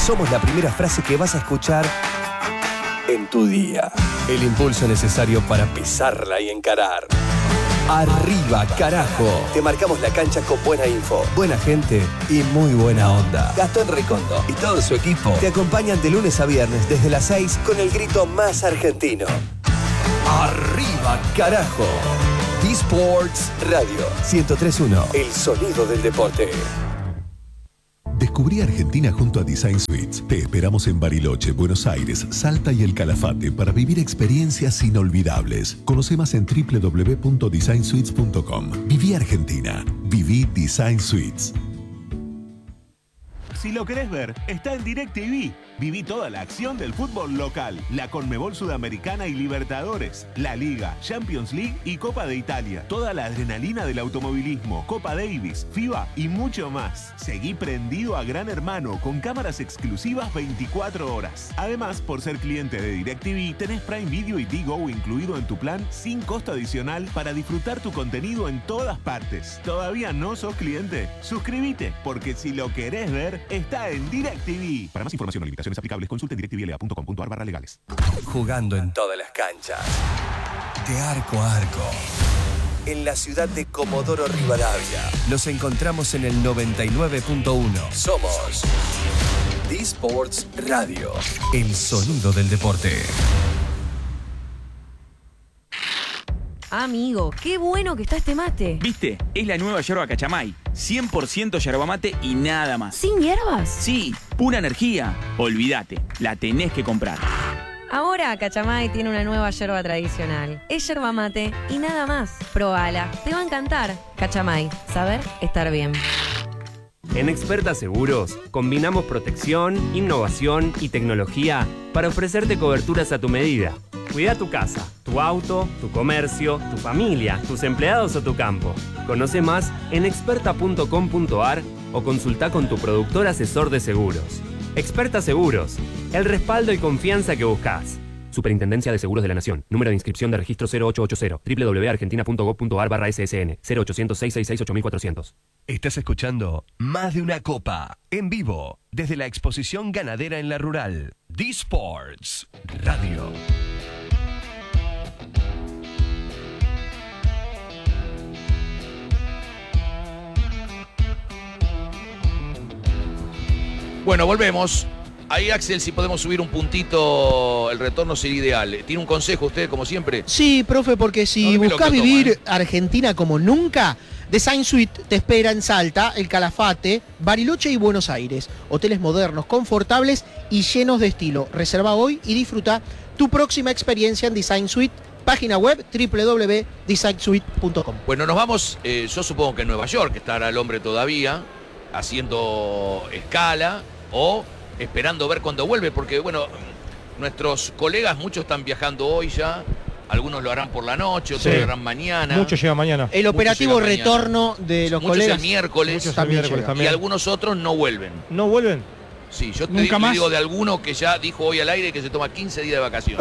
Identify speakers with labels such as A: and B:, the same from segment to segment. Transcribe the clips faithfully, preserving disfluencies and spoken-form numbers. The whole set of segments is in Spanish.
A: somos la primera frase que vas a escuchar en tu día. El impulso necesario para pisarla y encarar. Arriba, carajo. Te marcamos la cancha con buena info, buena gente y muy buena onda. Gastón Recondo y todo su equipo te acompañan de lunes a viernes desde las seis con el grito más argentino. Arriba, carajo. D-Sports Radio ciento tres punto uno. El sonido del deporte.
B: Descubrí Argentina junto a Design Suites. Te esperamos en Bariloche, Buenos Aires, Salta y El Calafate para vivir experiencias inolvidables. Conoce más en doble u doble u doble u punto design suites punto com. Viví Argentina. Viví Design Suites.
C: Si lo querés ver, está en DirecTV. Viví toda la acción del fútbol local, la Conmebol Sudamericana y Libertadores, la Liga, Champions League y Copa de Italia. Toda la adrenalina del automovilismo, Copa Davis, FIBA y mucho más. Seguí prendido a Gran Hermano con cámaras exclusivas veinticuatro horas. Además, por ser cliente de DirecTV, tenés Prime Video y Digo incluido en tu plan sin costo adicional para disfrutar tu contenido en todas partes. ¿Todavía no sos cliente? Suscríbete, porque si lo querés ver, está en DirecTV. Para más información o limitaciones aplicables, consulte en directivl a punto com punto a r barra legales.
A: Jugando en todas las canchas. De arco a arco. En la ciudad de Comodoro Rivadavia. Nos encontramos en el noventa y nueve punto uno. Somos D-Sports Radio. El sonido del deporte.
D: Amigo, qué bueno que está este mate.
E: ¿Viste? Es la nueva yerba Cachamay. cien por ciento yerba mate y nada más.
D: ¿Sin hierbas?
E: Sí, pura energía. Olvídate, la tenés que comprar.
D: Ahora Cachamay tiene una nueva yerba tradicional. Es yerba mate y nada más. Probala, te va a encantar. Cachamay, saber estar bien.
F: En Experta Seguros, combinamos protección, innovación y tecnología para ofrecerte coberturas a tu medida. Cuida tu casa, tu auto, tu comercio, tu familia, tus empleados o tu campo. Conoce más en experta punto com punto a r o consulta con tu productor asesor de seguros. Experta Seguros, el respaldo y confianza que buscas. Superintendencia de Seguros de la Nación. Número de inscripción de registro cero ocho ocho cero. doble u doble u doble u punto argentina punto gob punto a r barra S S N. cero ochocientos, seiscientos sesenta y seis, ocho mil cuatrocientos.
A: Estás escuchando Más de una Copa, en vivo, desde la exposición ganadera en La Rural. D-Sports Radio.
G: Bueno, volvemos. Ahí, Axel, si podemos subir un puntito, el retorno sería ideal. ¿Tiene un consejo usted, como siempre?
H: Sí, profe, porque si
G: No,
H: buscas
G: que
H: vivir
G: toma, ¿eh?
H: Argentina como nunca, Design Suite te espera en Salta, El Calafate, Bariloche y Buenos Aires. Hoteles modernos, confortables y llenos de estilo. Reserva hoy y disfruta tu próxima experiencia en Design Suite. Página web doble u doble u doble u punto design suite punto com.
G: Bueno, nos vamos, eh, yo supongo que en Nueva York estará el hombre todavía, haciendo escala o esperando ver cuándo vuelve, porque bueno, nuestros colegas, muchos están viajando hoy ya, algunos lo harán por la noche, otros
I: Sí.
G: lo harán mañana.
I: Muchos llegan mañana.
H: El operativo
G: Muchos llegan
H: retorno de los
G: Muchos
H: colegas
G: el miércoles,
I: Muchos el
H: también
I: miércoles
H: llega.
I: también.
G: y algunos otros no vuelven.
I: ¿No vuelven?
G: Sí, yo te
J: ¿Nunca
G: digo,
J: más?
G: digo de alguno que ya dijo hoy al aire que se toma quince días de vacaciones.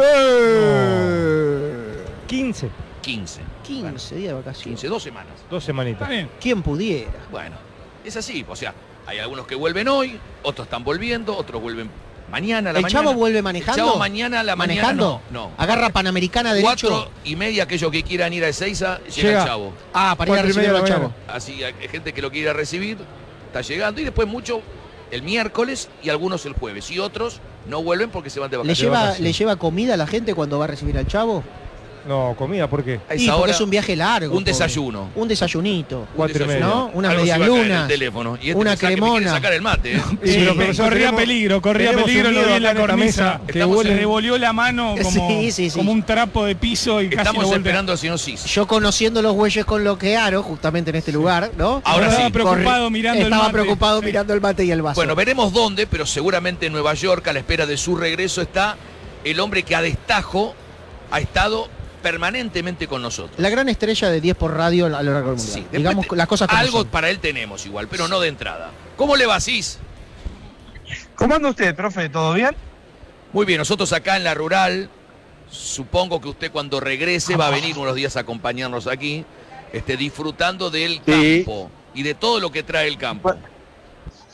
H: ¡Eh!
I: quince.
G: quince.
H: quince días de vacaciones.
G: quince, dos semanas.
I: Dos semanitas.
J: Está bien.
H: ¿Quién pudiera?
G: Bueno, es así, o sea, hay algunos que vuelven hoy, otros están volviendo, otros vuelven mañana a la
H: ¿El
G: mañana.
H: Chavo vuelve manejando?
G: El Chavo mañana a la mañana.
H: ¿Manejando?
G: No, no.
H: ¿Agarra Panamericana derecho?
G: Cuatro y media, aquellos que quieran ir a Ezeiza, llega,
I: Llega.
G: el Chavo.
H: Ah, para ir a
I: Cuatro y
H: recibir
I: media
H: al
I: de la
H: Chavo.
G: Así, hay gente que lo quiere ir a recibir, está llegando, y después mucho el miércoles y algunos el jueves. Y otros no vuelven porque se van de
H: ¿Le
G: vacaciones.
H: lleva,
I: vacaciones.
H: ¿Le lleva comida a la gente cuando va a recibir al Chavo?
I: No, comida, ¿por qué?
G: A
H: Y
G: esa
H: porque
G: hora,
H: es un viaje largo.
G: un
H: pobre.
G: desayuno.
H: Un desayunito.
I: Cuatro y media.
H: ¿No? Unas
G: Algo se
H: medias
G: va a caer en
H: lunas.
G: el teléfono. Y este
H: una
G: me saca- me quiere
H: cremona.
G: sacar el mate, ¿eh?
I: Sí,
J: Sí,
I: pero, profesor,
J: corría
I: tenemos-
J: peligro, corría
I: tenemos
J: peligro,
I: un
J: lo vi
I: miedo
J: en la
I: acá en la
J: cornisa.
I: mesa, que
G: Estamos
J: Se
I: huele-
J: revolvió la mano como,
H: Sí, sí, sí.
J: como un trapo de piso y casi
G: Estamos
J: lo voltea.
G: esperando al señor Cis.
H: Yo conociendo los bueyes con lo que aro, justamente en este lugar, ¿no?
G: Ahora
J: Estaba
G: sí.
J: preocupado
H: Corri-
J: mirando el
H: Estaba
J: mate.
H: preocupado
J: Sí.
H: mirando el mate y el vaso.
G: Bueno, veremos dónde, pero seguramente en Nueva York, a la espera de su regreso, está el hombre que a destajo ha estado permanentemente con nosotros.
H: La gran estrella de diez por radio a lo largo del mundial.
G: Sí, después
H: Digamos
G: te-
H: las cosas como
G: algo
H: son.
G: para él tenemos igual, pero no de entrada. ¿Cómo le va, Cis?
K: ¿Cómo anda usted, profe? ¿Todo bien?
G: Muy bien, nosotros acá en la rural, supongo que usted cuando regrese va a venir unos días a acompañarnos aquí, este, disfrutando del
K: Sí.
G: campo y de todo lo que trae el campo.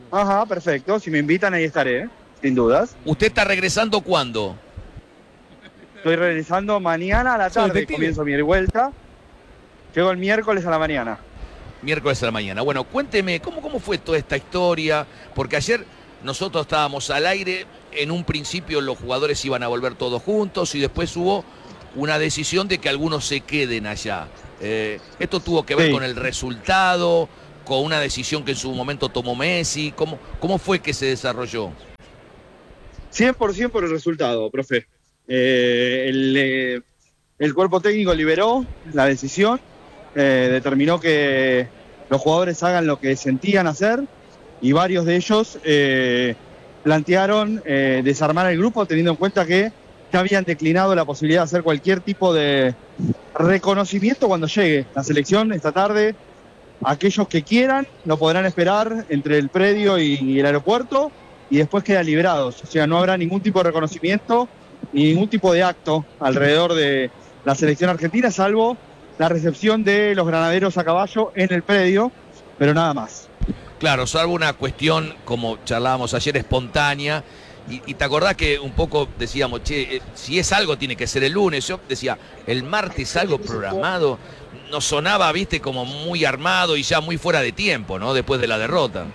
K: Ajá, perfecto. Si me invitan, ahí estaré, sin dudas.
G: ¿Usted está regresando cuándo?
K: Estoy regresando mañana a la
J: Soy
K: tarde,
J: detective.
K: comienzo mi vuelta. Llego el miércoles a la mañana.
G: Miércoles a la mañana. Bueno, cuénteme, ¿cómo, cómo fue toda esta historia? Porque ayer nosotros estábamos al aire, en un principio los jugadores iban a volver todos juntos y después hubo una decisión de que algunos se queden allá. Eh, esto tuvo que ver
K: Sí.
G: con el resultado, con una decisión que en su momento tomó Messi. ¿Cómo, cómo fue que se desarrolló?
K: cien por ciento por el resultado, profe. Eh, el, eh, el cuerpo técnico liberó la decisión, eh, determinó que los jugadores hagan lo que sentían hacer y varios de ellos eh, plantearon eh, desarmar el grupo teniendo en cuenta que ya habían declinado la posibilidad de hacer cualquier tipo de reconocimiento cuando llegue la selección esta tarde. Aquellos que quieran lo podrán esperar entre el predio y el aeropuerto y después quedan liberados. O sea, no habrá ningún tipo de reconocimiento ni ningún tipo de acto alrededor de la selección argentina, salvo la recepción de los granaderos a caballo en el predio, pero nada más.
G: Claro, salvo una cuestión, como charlábamos ayer, espontánea. Y, y te acordás que un poco decíamos, che, eh, si es algo tiene que ser el lunes. Yo decía, el martes algo programado. Nos sonaba, viste, como muy armado y ya muy fuera de tiempo, ¿no? Después de la derrota.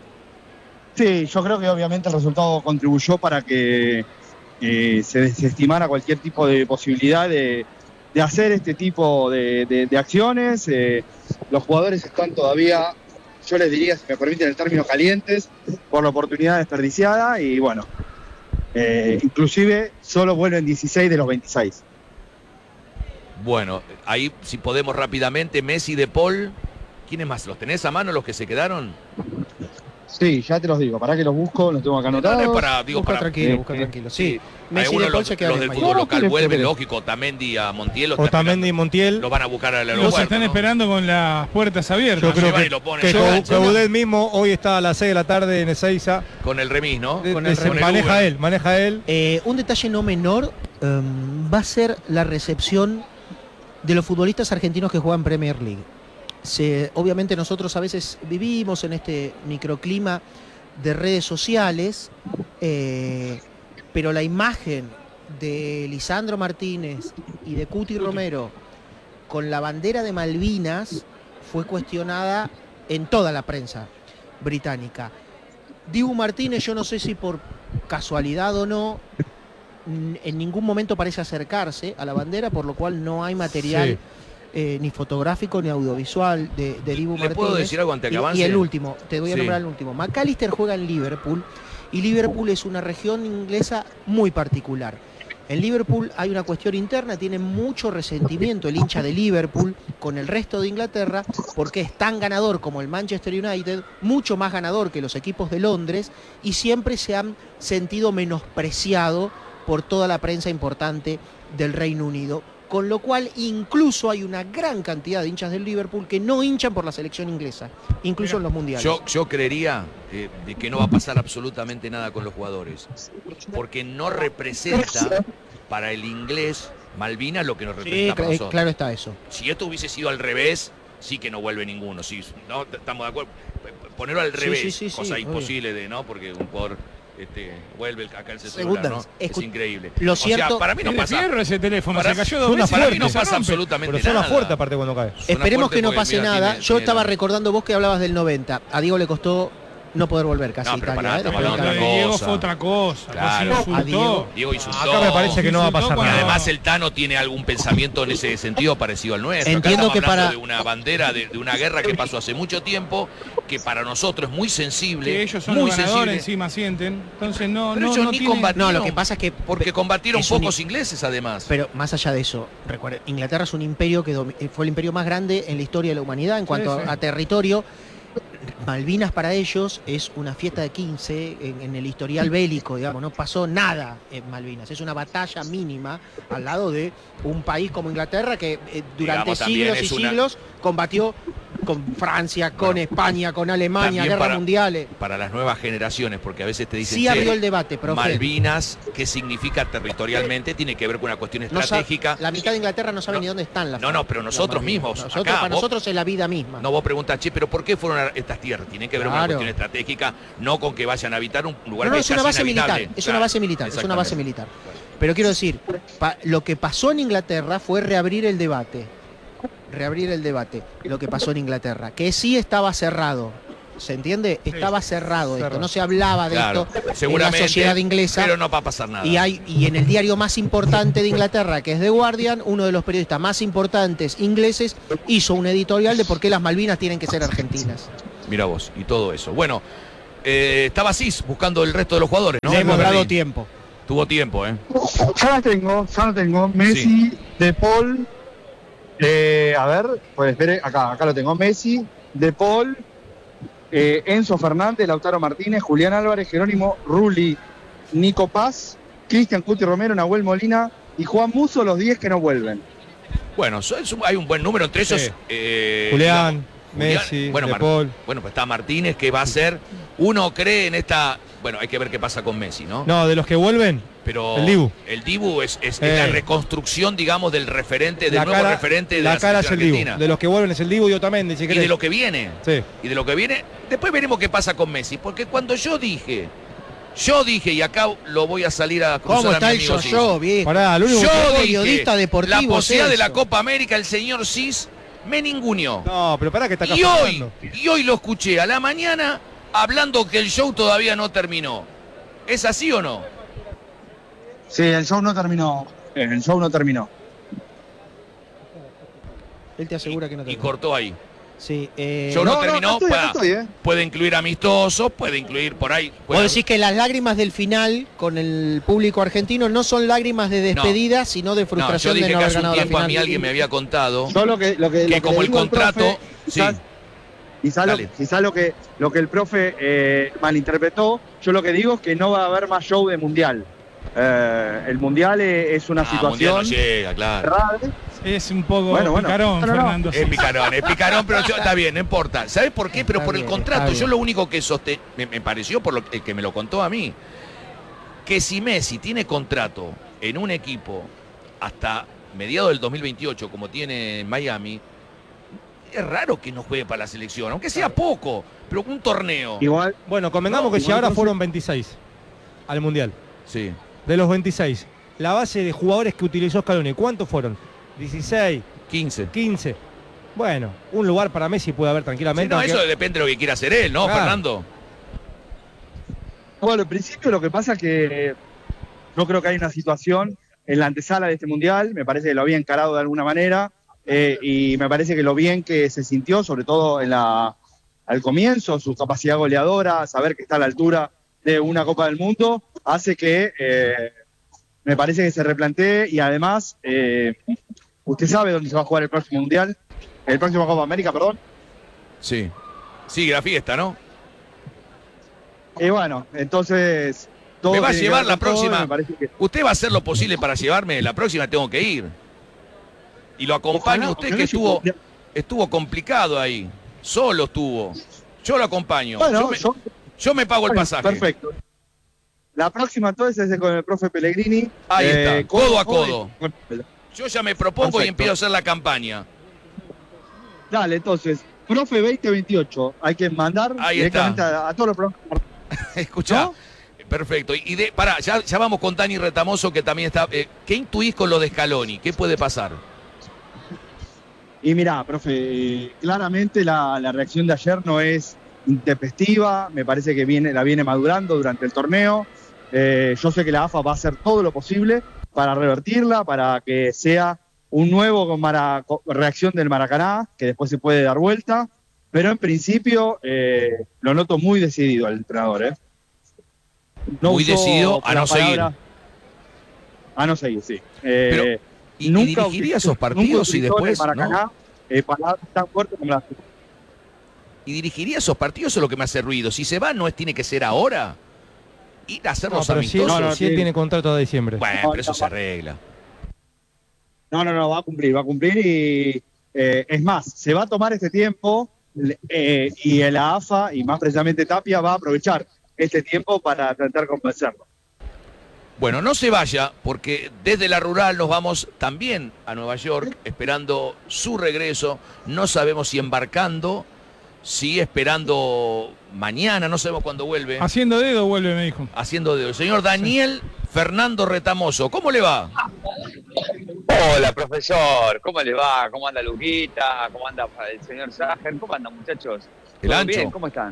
K: Sí, yo creo que obviamente el resultado contribuyó para que eh, se desestimara cualquier tipo de posibilidad de, de hacer este tipo de, de- de acciones. Eh, los jugadores están todavía, yo les diría, si me permiten el término, calientes por la oportunidad desperdiciada y bueno, eh, inclusive solo vuelven dieciséis de los veintiséis.
G: Bueno, ahí si podemos rápidamente, Messi, De Paul. ¿Quiénes más? ¿Los tenés a mano los que se quedaron?
K: Sí, ya te los digo, para que los busco, los tengo acá
G: No,
K: anotados.
G: no es para, digo,
H: Busca
G: para...
H: tranquilo,
K: eh,
H: busca
K: eh,
H: tranquilo. Sí, Messi y
G: Algunos
H: De Paul
G: los,
H: se quedan
G: los
H: en
G: del
H: Miami.
G: fútbol
K: No,
G: local
K: espere,
G: vuelven,
K: espere.
G: lógico. Otamendi a Montiel. Los,
J: Otamendi y Montiel.
G: los van a buscar al
J: Los
G: aeropuerto.
J: están
G: ¿no?
J: esperando con las puertas abiertas.
I: Yo
G: Lo
I: creo
G: llevan
I: que,
G: y lo ponen
I: que
G: en la
I: Cau-
G: cancha.
I: Coudet mismo hoy está a las seis de la tarde en Ezeiza.
G: Con el remis, ¿no?
I: De-
H: Con
I: de-
H: el
I: se
H: remis.
I: maneja
G: Uber.
I: él, maneja él.
H: Eh, un detalle no menor em, va a ser la recepción de los futbolistas argentinos que juegan Premier League. Se- obviamente nosotros a veces vivimos en este microclima de redes sociales, eh, pero la imagen de Lisandro Martínez y de Cuti Romero con la bandera de Malvinas fue cuestionada en toda la prensa británica. Dibu Martínez, yo no sé si por casualidad o no, n- en ningún momento parece acercarse a la bandera, por lo cual no hay material
I: Sí.
H: eh, ni fotográfico ni audiovisual de, de Dibu
G: ¿Le
H: Martínez.
G: puedo decir algo antes que
H: Y-
G: avance?
H: Y, el último, te voy a
G: Sí.
H: nombrar el último. McAllister juega en Liverpool y Liverpool es una región inglesa muy particular. En Liverpool hay una cuestión interna, tiene mucho resentimiento el hincha de Liverpool con el resto de Inglaterra porque es tan ganador como el Manchester United, mucho más ganador que los equipos de Londres y siempre se han sentido menospreciado por toda la prensa importante del Reino Unido. Con lo cual incluso hay una gran cantidad de hinchas del Liverpool que no hinchan por la selección inglesa, incluso en los mundiales.
G: Yo, yo creería eh, de que no va a pasar absolutamente nada con los jugadores. Porque no representa para el inglés Malvinas lo que nos
H: Sí,
G: representa para
H: cl-
G: nosotros.
H: claro está eso.
G: Si esto hubiese sido al revés, sí que no vuelve ninguno. Sí, no, t- estamos de acuerdo. P- p- Ponerlo al
H: Sí,
G: revés,
H: sí, sí, sí,
G: cosa
H: obvio.
G: imposible de, ¿no? Porque un jugador este, vuelve el- acá el celular,
H: Segundas,
G: ¿no? Es
H: escu-
G: increíble.
H: lo
G: O
H: cierto-
G: sea, para mí no
J: Es de
G: pasa.
J: fierro ese teléfono,
G: Para-
J: se cayó dos
I: suena
J: veces.
G: Para
I: fuerte,
G: mí no
J: se
G: pasa
J: rompe.
G: absolutamente
I: Pero suena
G: nada.
I: fuerte aparte cuando cae.
G: Suena
H: Esperemos
G: fuerte
H: que no
G: porque,
H: pase
G: mira,
H: nada.
G: tiene-
H: Yo
G: tiene
H: estaba
G: la-
H: recordando vos que hablabas del noventa. A Diego le costó no poder volver casi
G: No,
H: a
G: pero
H: Italia.
G: pará,
H: ¿eh?
G: estamos
H: Después
J: Lo
H: del
G: hablando
J: de
G: otra
H: cambio.
J: Diego
G: cosa.
J: fue otra cosa.
G: Claro.
J: Después
H: A Diego.
J: insultó.
G: Diego insultó.
I: Acá me parece que no va a pasar
J: Insultó
G: Y
I: nada.
J: cuando-
G: además el Tano tiene algún pensamiento en ese sentido parecido al nuestro. Acá
H: Entiendo
G: estamos
H: que
G: hablando
H: para-
G: de una bandera, de, de una guerra que pasó hace mucho tiempo, que para nosotros es muy sensible.
J: Que ellos son
G: muy
J: los ganadores,
G: sensible,
J: encima sienten. Entonces no,
G: Pero
J: no,
G: ellos
J: no
G: ni
J: tienen-
G: combatieron.
H: No, lo que pasa es que.
G: porque combatieron
H: es un-
G: pocos ingleses además.
H: Pero más allá de eso, recuerden, Inglaterra es un imperio que domi- fue el imperio más grande en la historia de la humanidad en cuanto
J: Sí, sí.
H: A, a territorio. Malvinas para ellos es una fiesta de quince en, en el historial bélico, digamos, no pasó nada en Malvinas, es una batalla mínima al lado de un país como Inglaterra que eh, durante
G: Digamos, también
H: siglos y
G: es una-
H: siglos combatió con Francia, con
G: Bueno,
H: España, con Alemania,
G: también
H: guerras
G: para-
H: mundiales.
G: Para las nuevas generaciones, porque a veces te dicen,
H: Sí
G: "Che,
H: abrió el debate, profe.
G: Malvinas, ¿qué significa territorialmente? Tiene que ver con una cuestión
H: No sa-
G: estratégica.
H: la mitad de Inglaterra no sabe
G: No,
H: ni dónde están las
G: no, no, pero nosotros mismos,
H: Nosotros,
G: acá,
H: para
G: vos-
H: nosotros es la vida misma.
G: No, vos preguntás, che, pero ¿por qué fueron a estas tierras? Tienen que ver con una
H: Claro.
G: cuestión estratégica, no con que vayan a habitar un lugar
H: No, no,
G: que
H: es una
G: casi
H: base militar,
G: inhabitable.
H: es
G: Claro,
H: una base militar, es una base
G: exactamente.
H: militar. Pero quiero decir, pa- lo que pasó en Inglaterra fue reabrir el debate. Reabrir el debate, lo que pasó en Inglaterra, que sí estaba cerrado. ¿Se entiende? Estaba cerrado esto,
G: cerrado.
H: no se hablaba de
G: Claro,
H: esto en la
G: seguramente,
H: sociedad inglesa.
G: pero no va a pasar nada.
H: Y hay y en el diario más importante de Inglaterra, que es The Guardian, uno de los periodistas más importantes ingleses hizo un editorial de por qué las Malvinas tienen que ser argentinas.
G: Mira vos, y todo eso. Bueno, eh, estaba Cis buscando el resto de los jugadores, ¿no?
H: Le hemos
G: Berlín.
H: dado tiempo.
G: Tuvo tiempo, ¿eh?
K: Ya la tengo, ya la tengo. Messi, De Paul. eh, a ver, pues espere, acá, acá lo tengo. Messi, De Paul, eh, Enzo Fernández, Lautaro Martínez, Julián Álvarez, Jerónimo Rulli, Nico Paz, Cristian Cuti Romero, Nahuel Molina y Juan Musso, los diez que no vuelven.
G: Bueno, so- es un- hay un buen número entre esos.
I: Sí.
G: eh,
I: Julián,
G: digamos,
I: Messi,
G: bueno,
I: De
G: Mar-
I: Paul.
G: bueno, pues está Martínez, que va a ser. Uno cree en esta. Bueno, hay que ver qué pasa con Messi, ¿no?
I: No, de los que vuelven,
G: Pero
I: el Dibu.
G: el Dibu es, es- es
I: Eh.
G: la reconstrucción, digamos, del referente, del
I: La
G: nuevo
I: cara-
G: referente de
I: la
G: la,
I: cara es
G: selección
I: el Dibu.
G: argentina.
I: De los que vuelven es el Dibu y Otamendi, si
G: Y
I: querés.
G: de lo que viene.
I: Sí.
G: Y de lo que viene. Después veremos qué pasa con Messi. Porque cuando yo dije, yo dije, y acá lo voy a salir a cruzar
H: ¿Cómo
G: a
H: está
G: mi
H: el
G: amigo Cis.
H: yo-yo, viejo?
I: Pará, lo único
G: Yo
I: que-
G: dije,
H: periodista deportivo
G: la
H: es
G: posibilidad de la
H: eso.
G: Copa América, el señor Cis me ninguneó.
I: No, pero pará que está acá
G: Y hoy,
I: Fernando.
G: y hoy lo escuché a la mañana hablando que el show todavía no terminó. ¿Es así o no?
K: Sí, el show no terminó. Eh, El show no terminó.
H: Él te asegura que no
G: Y
H: terminó.
G: cortó ahí.
H: Sí, eh,
G: Show no,
K: no, no,
G: terminó.
K: no estoy,
G: pueda-
K: no estoy, eh.
G: Puede incluir amistosos, puede incluir por ahí.
H: Vos
G: puede-
H: decís que las lágrimas del final con el público argentino no son lágrimas de despedida, sino de
G: No, yo
H: frustración
G: dije
H: de no
G: que
H: haber
G: hace un
H: ganado la
G: tiempo a
H: final.
G: mí alguien me había contado
K: Yo lo que, lo que,
G: que
K: lo que
G: como
K: le
G: el
K: digo al
G: contrato.
K: profe,
G: Sí,
K: quizás, quizás lo,
G: Dale.
K: quizás lo que lo que el profe eh, malinterpretó, yo lo que digo es que no va a haber más show de mundial. Eh, el mundial es, es una
G: Ah, mundial
K: situación
G: no llega, claro.
K: rara.
J: Es un poco
K: Bueno, bueno.
J: picarón,
K: No, no, no.
J: Fernando.
G: Es picarón, es picarón, pero yo- está bien, no importa. ¿Sabes por qué? Pero
H: Está
G: por el
H: bien,
G: contrato.
H: está
G: Yo
H: bien.
G: lo único que soste me, me pareció, por lo el que me lo contó a mí, que si Messi tiene contrato en un equipo hasta mediados del dos mil veintiocho, como tiene en Miami, es raro que no juegue para la selección, aunque sea poco, pero un torneo.
K: Igual,
I: Bueno, convengamos
K: No,
I: que si
K: igual
I: ahora
K: entonces-
I: fueron veintiséis al Mundial.
G: Sí.
I: De los veintiséis, la base de jugadores que utilizó Scaloni, ¿cuántos fueron? dieciséis,
G: quince.
I: quince. Bueno, un lugar para Messi puede haber
G: Sí,
I: tranquilamente.
G: no,
I: aunque-
G: eso depende de lo que quiera hacer él, ¿no,
I: Claro.
G: Fernando?
K: bueno, en principio lo que pasa es que yo creo que hay una situación en la antesala de este mundial, me parece que lo había encarado de alguna manera, eh, y me parece que lo bien que se sintió, sobre todo en la, al comienzo, su capacidad goleadora, saber que está a la altura de una Copa del Mundo, hace que eh, me parece que se replantee y además, eh, usted sabe dónde se va a jugar el próximo mundial, el próximo Copa América, perdón.
G: Sí. Sigue la fiesta, ¿no?
K: Y bueno, entonces... todo
G: Me va a
K: tiene que
G: llevar
K: ver
G: la
K: con todo, y
G: próxima.
K: me parece que-
G: Usted va a hacer lo posible para llevarme. La próxima tengo que ir. Y lo acompaña
K: Ojalá,
G: usted
K: ojalá
G: que
K: yo
G: estuvo,
K: pudiera-
G: estuvo complicado ahí. Solo estuvo. Yo lo acompaño.
K: Bueno,
G: yo, me,
K: yo-
G: yo me pago el
K: Bueno,
G: pasaje.
K: Perfecto. La próxima entonces es con el profe Pellegrini.
G: Ahí
K: eh,
G: está, codo a codo.
K: y-
G: Yo ya me propongo y
K: Perfecto.
G: empiezo a hacer la campaña.
K: Dale, entonces, profe veinte veintiocho. Hay que mandar
G: Ahí
K: directamente
G: está.
K: a, a todos los programas.
G: Escuchá.
K: ¿No?
G: Perfecto. Y de, pará, ya, ya vamos con Dani Retamoso, que también está. eh, ¿Qué intuís con lo de Scaloni? ¿Qué puede pasar?
K: Y mirá, profe, eh, claramente la, la reacción de ayer no es intempestiva. Me parece que viene, la viene madurando durante el torneo. Eh, yo sé que la A F A va a hacer todo lo posible para revertirla, para que sea un nuevo con Mara- con reacción del Maracaná, que después se puede dar vuelta. Pero en principio eh, lo noto muy decidido al entrenador. ¿eh? No
G: Muy
K: usó
G: decidido a
K: la
G: no seguir.
K: palabra- A no seguir, sí. Eh,
G: Pero, ¿y- y
K: nunca
G: dirigiría
K: utilizó-
G: esos partidos
K: nunca
G: y
K: utilizó en el
G: después,
K: Maracaná, eh, palabras tan fuertes como las
G: ¿Y dirigiría esos partidos? Eso es lo que me hace ruido. Si se va, no es, tiene que ser ahora. Ir a hacer
I: No,
G: los
I: pero si, él-
G: amistosos.
K: No, no,
I: si él
K: tiene-
I: tiene contrato de diciembre.
G: Bueno,
K: No,
G: pero eso
K: no,
G: se arregla.
K: No, no, no, va a cumplir, va a cumplir y, Eh, es más, se va a tomar este tiempo eh, y la A F A, y más precisamente Tapia, va a aprovechar este tiempo para tratar de convencerlo.
G: Bueno, no se vaya, porque desde la rural nos vamos también a Nueva York, esperando su regreso. No sabemos si embarcando, si esperando mañana, no sabemos cuándo vuelve.
J: Haciendo dedo vuelve, me dijo.
G: Haciendo dedo. El señor Daniel Fernando Retamoso, ¿cómo le va?
L: Hola, profesor. ¿Cómo le va? ¿Cómo anda Luquita? ¿Cómo anda el señor Sager? ¿Cómo andan, muchachos?
G: El
L: ¿Todo
G: Ancho.
L: bien? ¿Cómo están?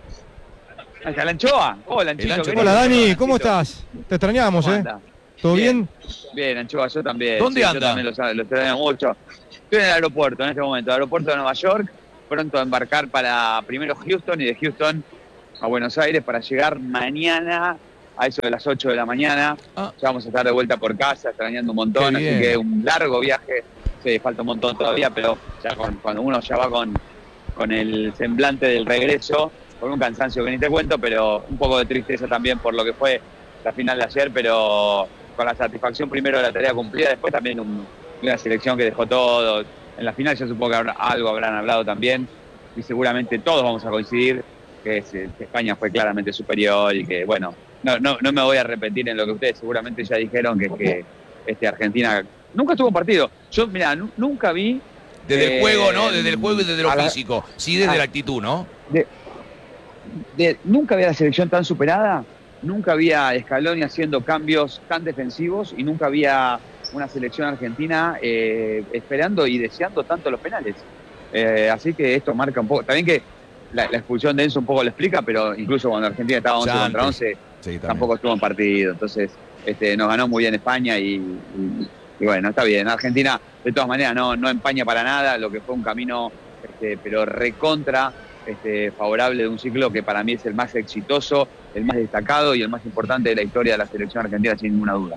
L: Ahí está la anchoa. Hola, Anchito.
G: Ancho.
L: querido.
I: Hola Dani,
L: Anchito.
I: ¿cómo estás? Te extrañábamos,
L: ¿Cómo
I: ¿eh?
L: anda?
I: ¿Todo bien?
L: Bien, Anchoa, yo también.
G: ¿Dónde
L: Sí,
G: anda?
L: Yo también lo, sabe, lo extraño mucho. Estoy en el aeropuerto en este momento, el aeropuerto de Nueva York. Pronto a embarcar para primero Houston y de Houston a Buenos Aires para llegar mañana a eso de las ocho de la mañana.
G: Ah.
L: Ya vamos a estar de vuelta por casa, extrañando un montón,
G: Qué
L: así
G: bien.
L: que un largo viaje. Sí, falta un montón todavía, pero ya con- cuando uno ya va con, con el semblante del regreso, con un cansancio que ni te cuento, pero un poco de tristeza también por lo que fue la final de ayer, pero con la satisfacción primero de la tarea cumplida, después también un- una selección que dejó todo. En la final yo supongo que habrá- algo habrán hablado también, y seguramente todos vamos a coincidir que, es, eh, que España fue claramente superior y que, bueno, no, no, no me voy a repetir en lo que ustedes seguramente ya dijeron, que es que este, Argentina nunca tuvo partido. Yo, mira, nunca vi...
G: Desde
L: eh,
G: el juego, ¿no? Desde el juego y desde lo
L: a la-
G: físico. Sí, desde
L: a-
G: la actitud, ¿no?
L: de- de- nunca había la selección tan superada, nunca había Scaloni haciendo cambios tan defensivos y nunca había una selección argentina eh, esperando y deseando tanto los penales. Eh, así que esto marca un poco. También que la, la expulsión de Enzo un poco lo explica, pero incluso cuando Argentina estaba once
G: Ya
L: contra
G: antes.
L: once,
G: Sí, también.
L: tampoco estuvo en partido. Entonces, este, nos ganó muy bien España y, y- y bueno, está bien. Argentina, de todas maneras, no, no empaña para nada lo que fue un camino, este, pero recontra este, favorable de un ciclo que para mí es el más exitoso, el más destacado y el más importante de la historia de la selección argentina, sin ninguna duda.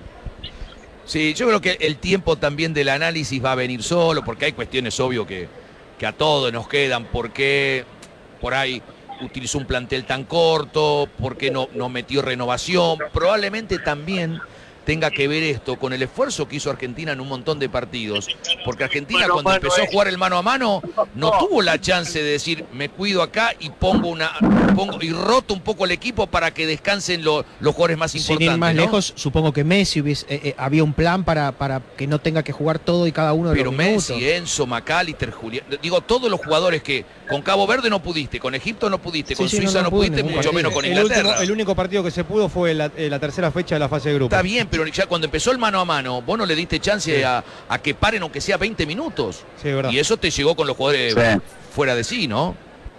G: Sí, yo creo que el tiempo también del análisis va a venir solo, porque hay cuestiones, obvio, que, que a todos nos quedan. ¿Por qué por ahí utilizó un plantel tan corto? ¿Por qué no, no metió renovación? Probablemente también tenga que ver esto con el esfuerzo que hizo Argentina en un montón de partidos. Porque Argentina,
L: Mano a
G: cuando
L: mano,
G: empezó a
L: eh.
G: jugar el mano a mano, no tuvo la chance de decir, me cuido acá y pongo una pongo y roto un poco el equipo para que descansen lo- los jugadores más
H: Sin
G: importantes.
H: ir más
G: ¿no?
H: lejos, supongo que Messi hubiese- eh, eh, había un plan para, para que no tenga que jugar todo y cada uno de
G: Pero
H: los minutos.
G: Messi, Enzo, McAllister, Julián, digo, todos los jugadores que con Cabo Verde no pudiste, con Egipto no pudiste, con
H: Sí, sí,
G: Suiza
H: no,
G: no,
H: no pudo
G: pudiste,
H: ningún
G: mucho
H: partido.
G: menos con
I: el,
G: Inglaterra.
I: último- el único partido que se pudo fue la, eh, la tercera fecha de la fase de grupo.
G: Está bien, pero ya cuando empezó el mano a mano, vos no le diste chance
I: Sí.
G: a, a que paren aunque sea veinte minutos.
I: Sí, es verdad.
G: Y eso te llegó con los jugadores
L: Sí.
G: fuera de sí, ¿no?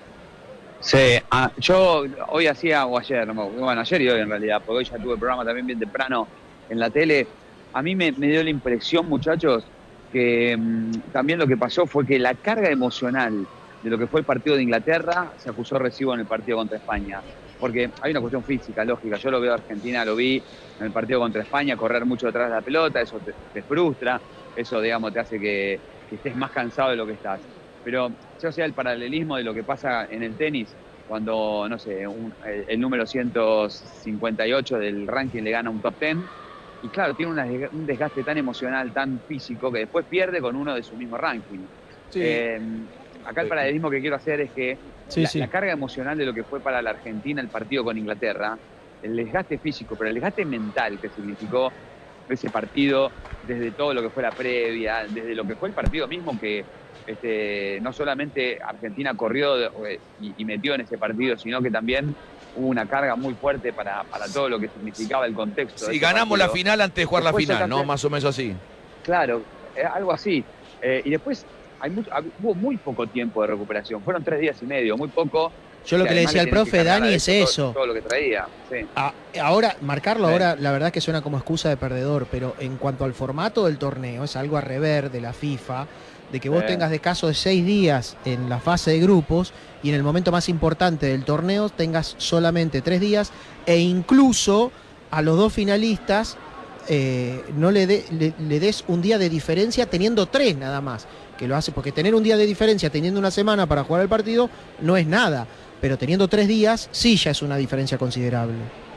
L: Sí, ah, yo hoy hacía, o ayer, no, bueno, ayer y hoy en realidad, porque hoy ya tuve programa también bien temprano en la tele. A mí me, me dio la impresión, muchachos, que mm, también lo que pasó fue que la carga emocional de lo que fue el partido de Inglaterra se acusó recibo en el partido contra España. Porque hay una cuestión física, lógica. Yo lo veo a Argentina, lo vi en el partido contra España, correr mucho detrás de la pelota, eso te, te frustra, eso, digamos, te hace que, que estés más cansado de lo que estás. Pero yo sea el paralelismo de lo que pasa en el tenis, cuando, no sé, un- el, el número ciento cincuenta y ocho del ranking le gana un top diez, y claro, tiene una desga- un desgaste tan emocional, tan físico, que después pierde con uno de su mismo ranking. Eh, acá el paralelismo que quiero hacer es que
H: Sí,
L: la,
H: sí.
L: la carga emocional de lo que fue para la Argentina el partido con Inglaterra, el desgaste físico, pero el desgaste mental que significó ese partido, desde todo lo que fue la previa, desde lo que fue el partido mismo, que este, no solamente Argentina corrió de- y, y metió en ese partido, sino que también hubo una carga muy fuerte para, para todo lo que significaba el contexto. de
G: Si
L: ese
G: ganamos la
L: partido.
G: final antes de jugar la
L: Después
G: final,
L: sacaste-
G: ¿no? Más o menos así.
L: Claro, eh, algo así. Eh, y después hay mucho- hab- hubo muy poco tiempo de recuperación. Fueron tres días y medio, muy poco.
H: Yo lo que le
L: además
H: decía al
L: tienen
H: profe
L: cargar
H: Dani
L: a
H: es
L: todo-
H: eso.
L: Todo, lo que traía. Sí.
H: A- ahora, marcarlo
L: Sí.
H: ahora, la verdad que suena como excusa de perdedor, pero en cuanto al formato del torneo, es algo a rever de la FIFA, de que vos
L: Sí.
H: tengas de caso de seis días en la fase de grupos y en el momento más importante del torneo tengas solamente tres días e incluso a los dos finalistas eh, no le, de- le, le des un día de diferencia teniendo tres nada más, que lo hace, porque tener un día de diferencia teniendo una semana para jugar el partido no es nada, pero teniendo tres días sí ya es una diferencia considerable.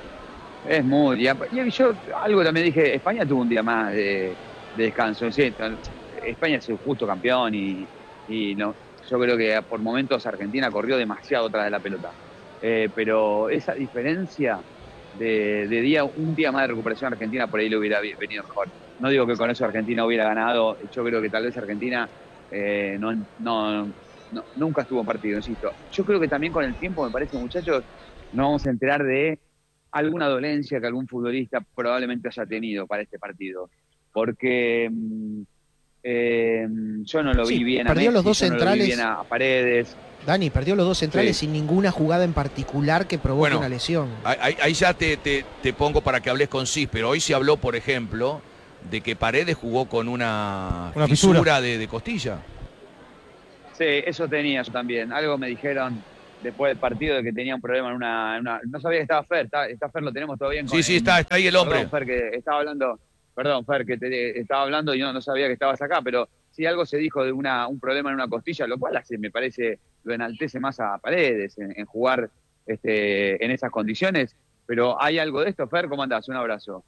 L: Es muy. Y, ap- y yo algo también dije, España tuvo un día más de, de descanso. ¿Sí? España es el justo campeón y, y no, yo creo que por momentos Argentina corrió demasiado atrás de la pelota. Eh, pero esa diferencia de, de día, un día más de recuperación Argentina por ahí le hubiera venido mejor. No digo que con eso Argentina hubiera ganado, yo creo que tal vez Argentina eh, no, no, no, nunca estuvo en partido, insisto. Yo creo que también con el tiempo, me parece, muchachos, nos vamos a enterar de alguna dolencia que algún futbolista probablemente haya tenido para este partido. Porque eh, yo no lo vi
H: Sí,
L: bien a
H: perdió
L: Messi,
H: los dos
L: yo no lo vi
H: centrales.
L: bien a Paredes.
H: Dani, perdió los dos centrales
G: Sí.
H: sin ninguna jugada en particular que provoque
G: Bueno,
H: una lesión.
G: Ahí, ahí ya te, te, te pongo para que hables con Cis, pero hoy se habló, por ejemplo, de que Paredes jugó con una,
J: Una
G: fisura,
J: fisura.
G: de, de costilla.
L: Sí, eso tenía yo también. Algo me dijeron después del partido de que tenía un problema en una... en una- no sabía que estaba Fer, está, está Fer, lo tenemos todavía en
G: Sí, sí, está, está ahí el hombre.
L: Perdón, Fer, que estaba hablando, perdón, Fer, que te, estaba hablando y no, no sabía que estabas acá, pero sí algo se dijo de una, un problema en una costilla, lo cual hace, me parece, lo enaltece más a Paredes en, en jugar este, en esas condiciones. Pero ¿hay algo de esto, Fer? ¿Cómo andás? Un abrazo.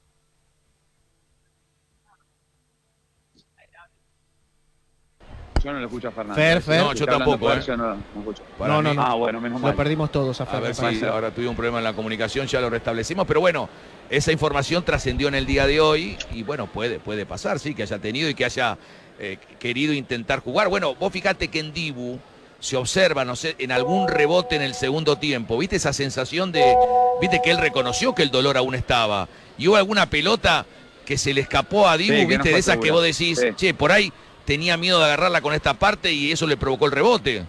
L: Yo no lo escucho a Fernando.
H: Fer, Fer.
G: No, yo
L: Está hablando
G: tampoco,
L: por
G: ¿eh?
L: eso no, no escucho.
G: Para
H: No,
G: mí-
H: no, no.
L: Ah, bueno, menos mal.
H: Lo perdimos todos a
G: A
H: Fer.
G: ver
H: me
G: si
H: parece.
G: ahora tuvimos un problema en la comunicación, ya lo restablecimos, pero bueno, esa información trascendió en el día de hoy y bueno, puede, puede pasar, sí, que haya tenido y que haya eh, querido intentar jugar. Bueno, vos fíjate que en Dibu se observa, no sé, en algún rebote en el segundo tiempo, ¿viste esa sensación de, viste que él reconoció que el dolor aún estaba? Y hubo alguna pelota que se le escapó a Dibu,
L: Sí, que no
G: viste,
L: fue
G: de esas
L: segura.
G: que vos decís,
L: Sí.
G: che, por ahí tenía miedo de agarrarla con esta parte y eso le provocó el rebote.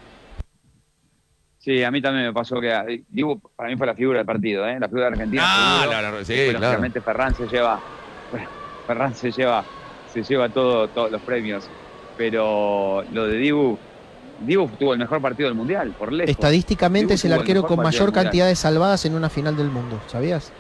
L: Sí, a mí también me pasó que eh, Dibu para mí fue la figura del partido, ¿eh? La figura de Argentina.
G: Ah,
L: seguro.
G: la- la- sí,
L: Después,
G: claro.
L: lógicamente Ferran se lleva, Ferran se lleva, se lleva todo, todos los premios. Pero lo de Dibu, Dibu tuvo el mejor partido del mundial, por lejos.
H: Estadísticamente
L: Dibu
H: es el
L: tuvo el
H: arquero
L: mejor
H: con
L: partido
H: mayor
L: del mundial.
H: cantidad de salvadas en una final del mundo, ¿sabías?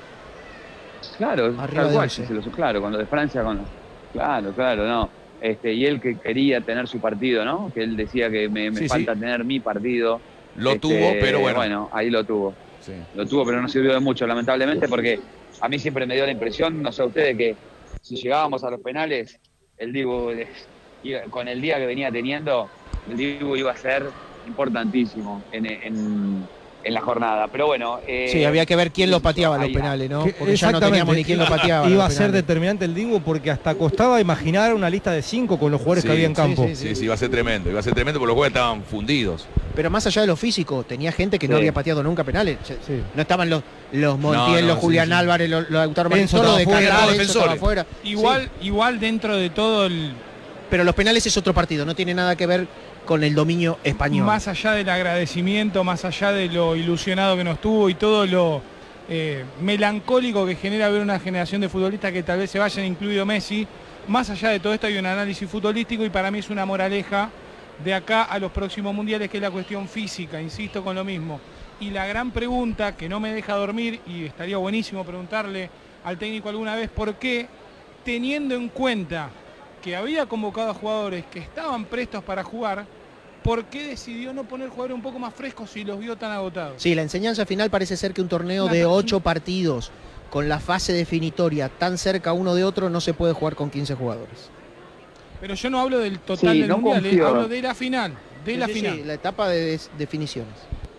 L: Claro,
H: Arriba
L: tal
H: de
L: cual,
H: once.
L: se lo- claro, con lo de Francia, con lo- claro, claro, no. Este, y él que quería tener su partido, ¿no? Que él decía que me, me
G: Sí,
L: falta
G: sí.
L: tener mi partido.
G: Lo
L: Este,
G: tuvo, pero bueno.
L: Bueno, ahí lo tuvo.
G: Sí.
L: Lo tuvo, pero no sirvió de mucho, lamentablemente, porque a mí siempre me dio la impresión, no sé a ustedes, que si llegábamos a los penales, el Dibu, eh, iba- con el día que venía teniendo, el Dibu iba a ser importantísimo en, en, en la jornada. Pero bueno. eh,
H: Sí, había que ver quién lo pateaba los
L: ahí-
H: penales, ¿no?
I: Que-
H: Porque ya no teníamos ni quién lo pateaba.
I: Iba
H: los
I: a ser
H: penales.
I: determinante el Dibu porque hasta costaba imaginar una lista de cinco con los jugadores
G: Sí,
I: que había en
G: sí,
I: campo.
H: sí,
G: Sí, sí, iba a ser tremendo, iba a ser tremendo porque los jugadores estaban fundidos.
H: Pero más allá de lo físico, tenía gente que no
L: Sí.
H: había pateado nunca penales. Se-
I: Sí.
H: No estaban los, los Montiel,
G: No, no,
H: los Julián
G: sí, sí.
H: Álvarez, los, los Lautaro Martínez,
I: Enzo
H: todo lo de
I: estaba
H: Canales,
G: fuera,
H: Enzo
G: defensores.
H: estaba fuera.
J: Igual, igual dentro de todo el,
H: Pero los penales es otro partido, no tiene nada que ver con el dominio español.
J: más allá del agradecimiento, más allá de lo ilusionado que nos tuvo y todo lo eh, melancólico que genera ver una generación de futbolistas que tal vez se vayan, incluido Messi, más allá de todo esto hay un análisis futbolístico y para mí es una moraleja de acá a los próximos mundiales, que es la cuestión física, insisto con lo mismo. Y la gran pregunta que no me deja dormir, y estaría buenísimo preguntarle al técnico alguna vez, ¿por qué, teniendo en cuenta que había convocado a jugadores que estaban prestos para jugar, por qué decidió no poner jugadores un poco más frescos si los vio tan agotados?
H: Sí, la enseñanza final parece ser que un torneo
J: Una
H: de
J: persona-
H: ocho partidos con la fase definitoria tan cerca uno de otro no se puede jugar con quince jugadores.
J: Pero yo no hablo del total
L: Sí,
J: del
L: no
J: mundial, eh,
L: confío.
J: hablo de la final, de
H: Sí,
J: la
H: sí,
J: final.
H: sí, la etapa de des- definiciones.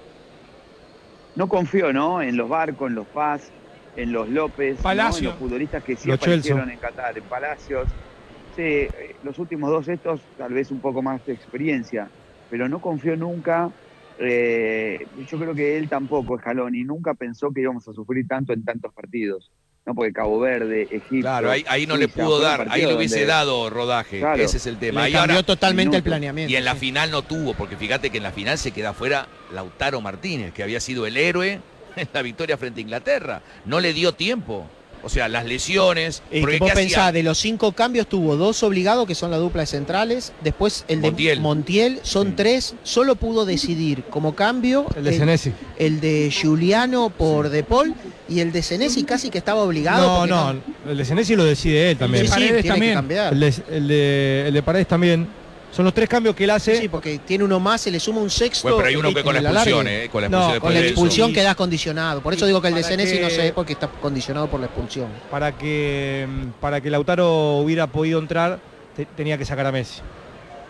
L: No confío, ¿no? En los Barcos, en los Paz, en los López, ¿no?
J: Palacio.
L: En los futbolistas que sí
I: Los
L: aparecieron
I: Chelsea.
L: en Qatar, en Palacios. Sí, eh, los últimos dos estos, tal vez un poco más de experiencia, pero no confío nunca. eh, yo creo que él tampoco, Scaloni, nunca pensó que íbamos a sufrir tanto en tantos partidos. No, porque Cabo Verde, Egipto.
G: Claro, ahí, ahí no le
L: Suiza,
G: pudo
L: fueron
G: dar, ahí
L: partidos
G: le hubiese
L: donde-
G: dado rodaje,
L: Claro.
G: ese es el tema.
H: Le
G: Ahí
H: cambió
G: ahora-
H: totalmente el
L: minuto.
H: planeamiento.
G: y en la
H: sí.
G: final no tuvo, porque fíjate que en la final se queda fuera Lautaro Martínez, que había sido el héroe en la victoria frente a Inglaterra. No le dio tiempo. O sea, las lesiones.
H: Eh,
G: porque
H: que vos
G: ¿qué hacía?
H: pensás, de los cinco cambios tuvo dos obligados, que son la dupla de centrales, después el de
G: Montiel.
H: Montiel, son
G: Sí.
H: tres, solo pudo decidir como cambio
I: El de Senesi.
H: el de Giuliano por De Paul y el de Senesi casi que estaba obligado.
I: No,
H: porque
I: no, el de Senesi lo decide él
H: Sí,
I: también.
H: sí,
J: Paredes
H: tiene que
J: también.
H: cambiar.
I: El de, el, de, el de Paredes también. Son los tres cambios que él hace.
H: Sí, sí, porque tiene uno más, se le suma un sexto.
G: Bueno, pero hay uno
H: en-
G: que con la
H: en el
G: expulsión,
H: alargue.
G: ¿eh? Con la
I: No,
G: expulsión
H: Con
G: después
H: la
G: de eso.
H: expulsión
I: Y-
H: quedás condicionado. Por eso digo que el de
I: para
H: Senesi
I: que-
H: no sé, porque está condicionado por la expulsión.
I: Para que, para que Lautaro hubiera podido entrar, te- tenía que sacar a Messi.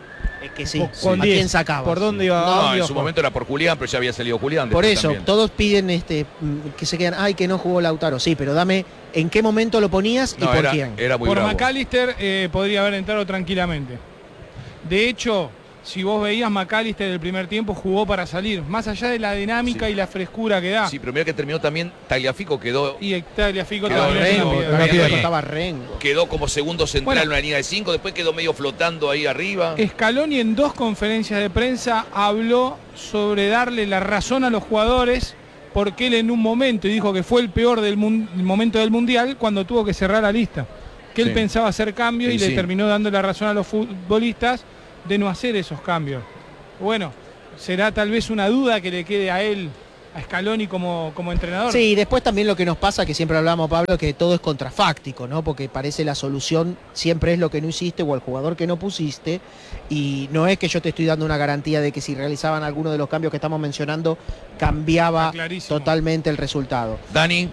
H: Es que sí,
J: Con
H: ¿a
J: diez.
H: quién sacabas?
J: ¿Por dónde iba?
G: No,
J: dónde
G: en
J: iba
G: su
J: Juan?
G: momento era por Julián, pero ya había salido Julián.
H: Por
G: después
H: eso,
G: también.
H: todos piden este mm, que se quedan, ay, que no jugó Lautaro. Sí, pero dame en qué momento lo ponías y
G: No,
H: por
G: era,
H: quién.
G: era muy
J: Por
G: bravo.
J: McAllister eh, podría haber entrado tranquilamente. De hecho, si vos veías, McAllister del primer tiempo jugó para salir, más allá de la dinámica
G: Sí.
J: y la frescura que da.
G: Sí, pero mira que terminó también, Tagliafico quedó,
J: Y Tagliafico
G: Quedó
J: también es
G: Rengo,
J: una piedra.
G: Rengo, Rengo.
H: Estaba Rengo.
G: quedó como segundo central
J: Bueno.
G: en una línea de cinco, después quedó medio flotando ahí arriba.
J: Scaloni en dos conferencias de prensa habló sobre darle la razón a los jugadores porque él en un momento, y dijo que fue el peor del mun- momento del Mundial, cuando tuvo que cerrar la lista. Que él
G: Sí.
J: pensaba hacer cambios
G: Sí,
J: y le
G: sí.
J: terminó dando la razón a los futbolistas de no hacer esos cambios. Bueno, será tal vez una duda que le quede a él, a Scaloni como, como entrenador.
H: Sí, y después también lo que nos pasa, que siempre hablamos, Pablo, que todo es contrafáctico, ¿no? Porque parece la solución siempre es lo que no hiciste o el jugador que no pusiste. Y no es que yo te estoy dando una garantía de que si realizaban alguno de los cambios que estamos mencionando, cambiaba
J: Está clarísimo.
H: totalmente el resultado.
G: Dani,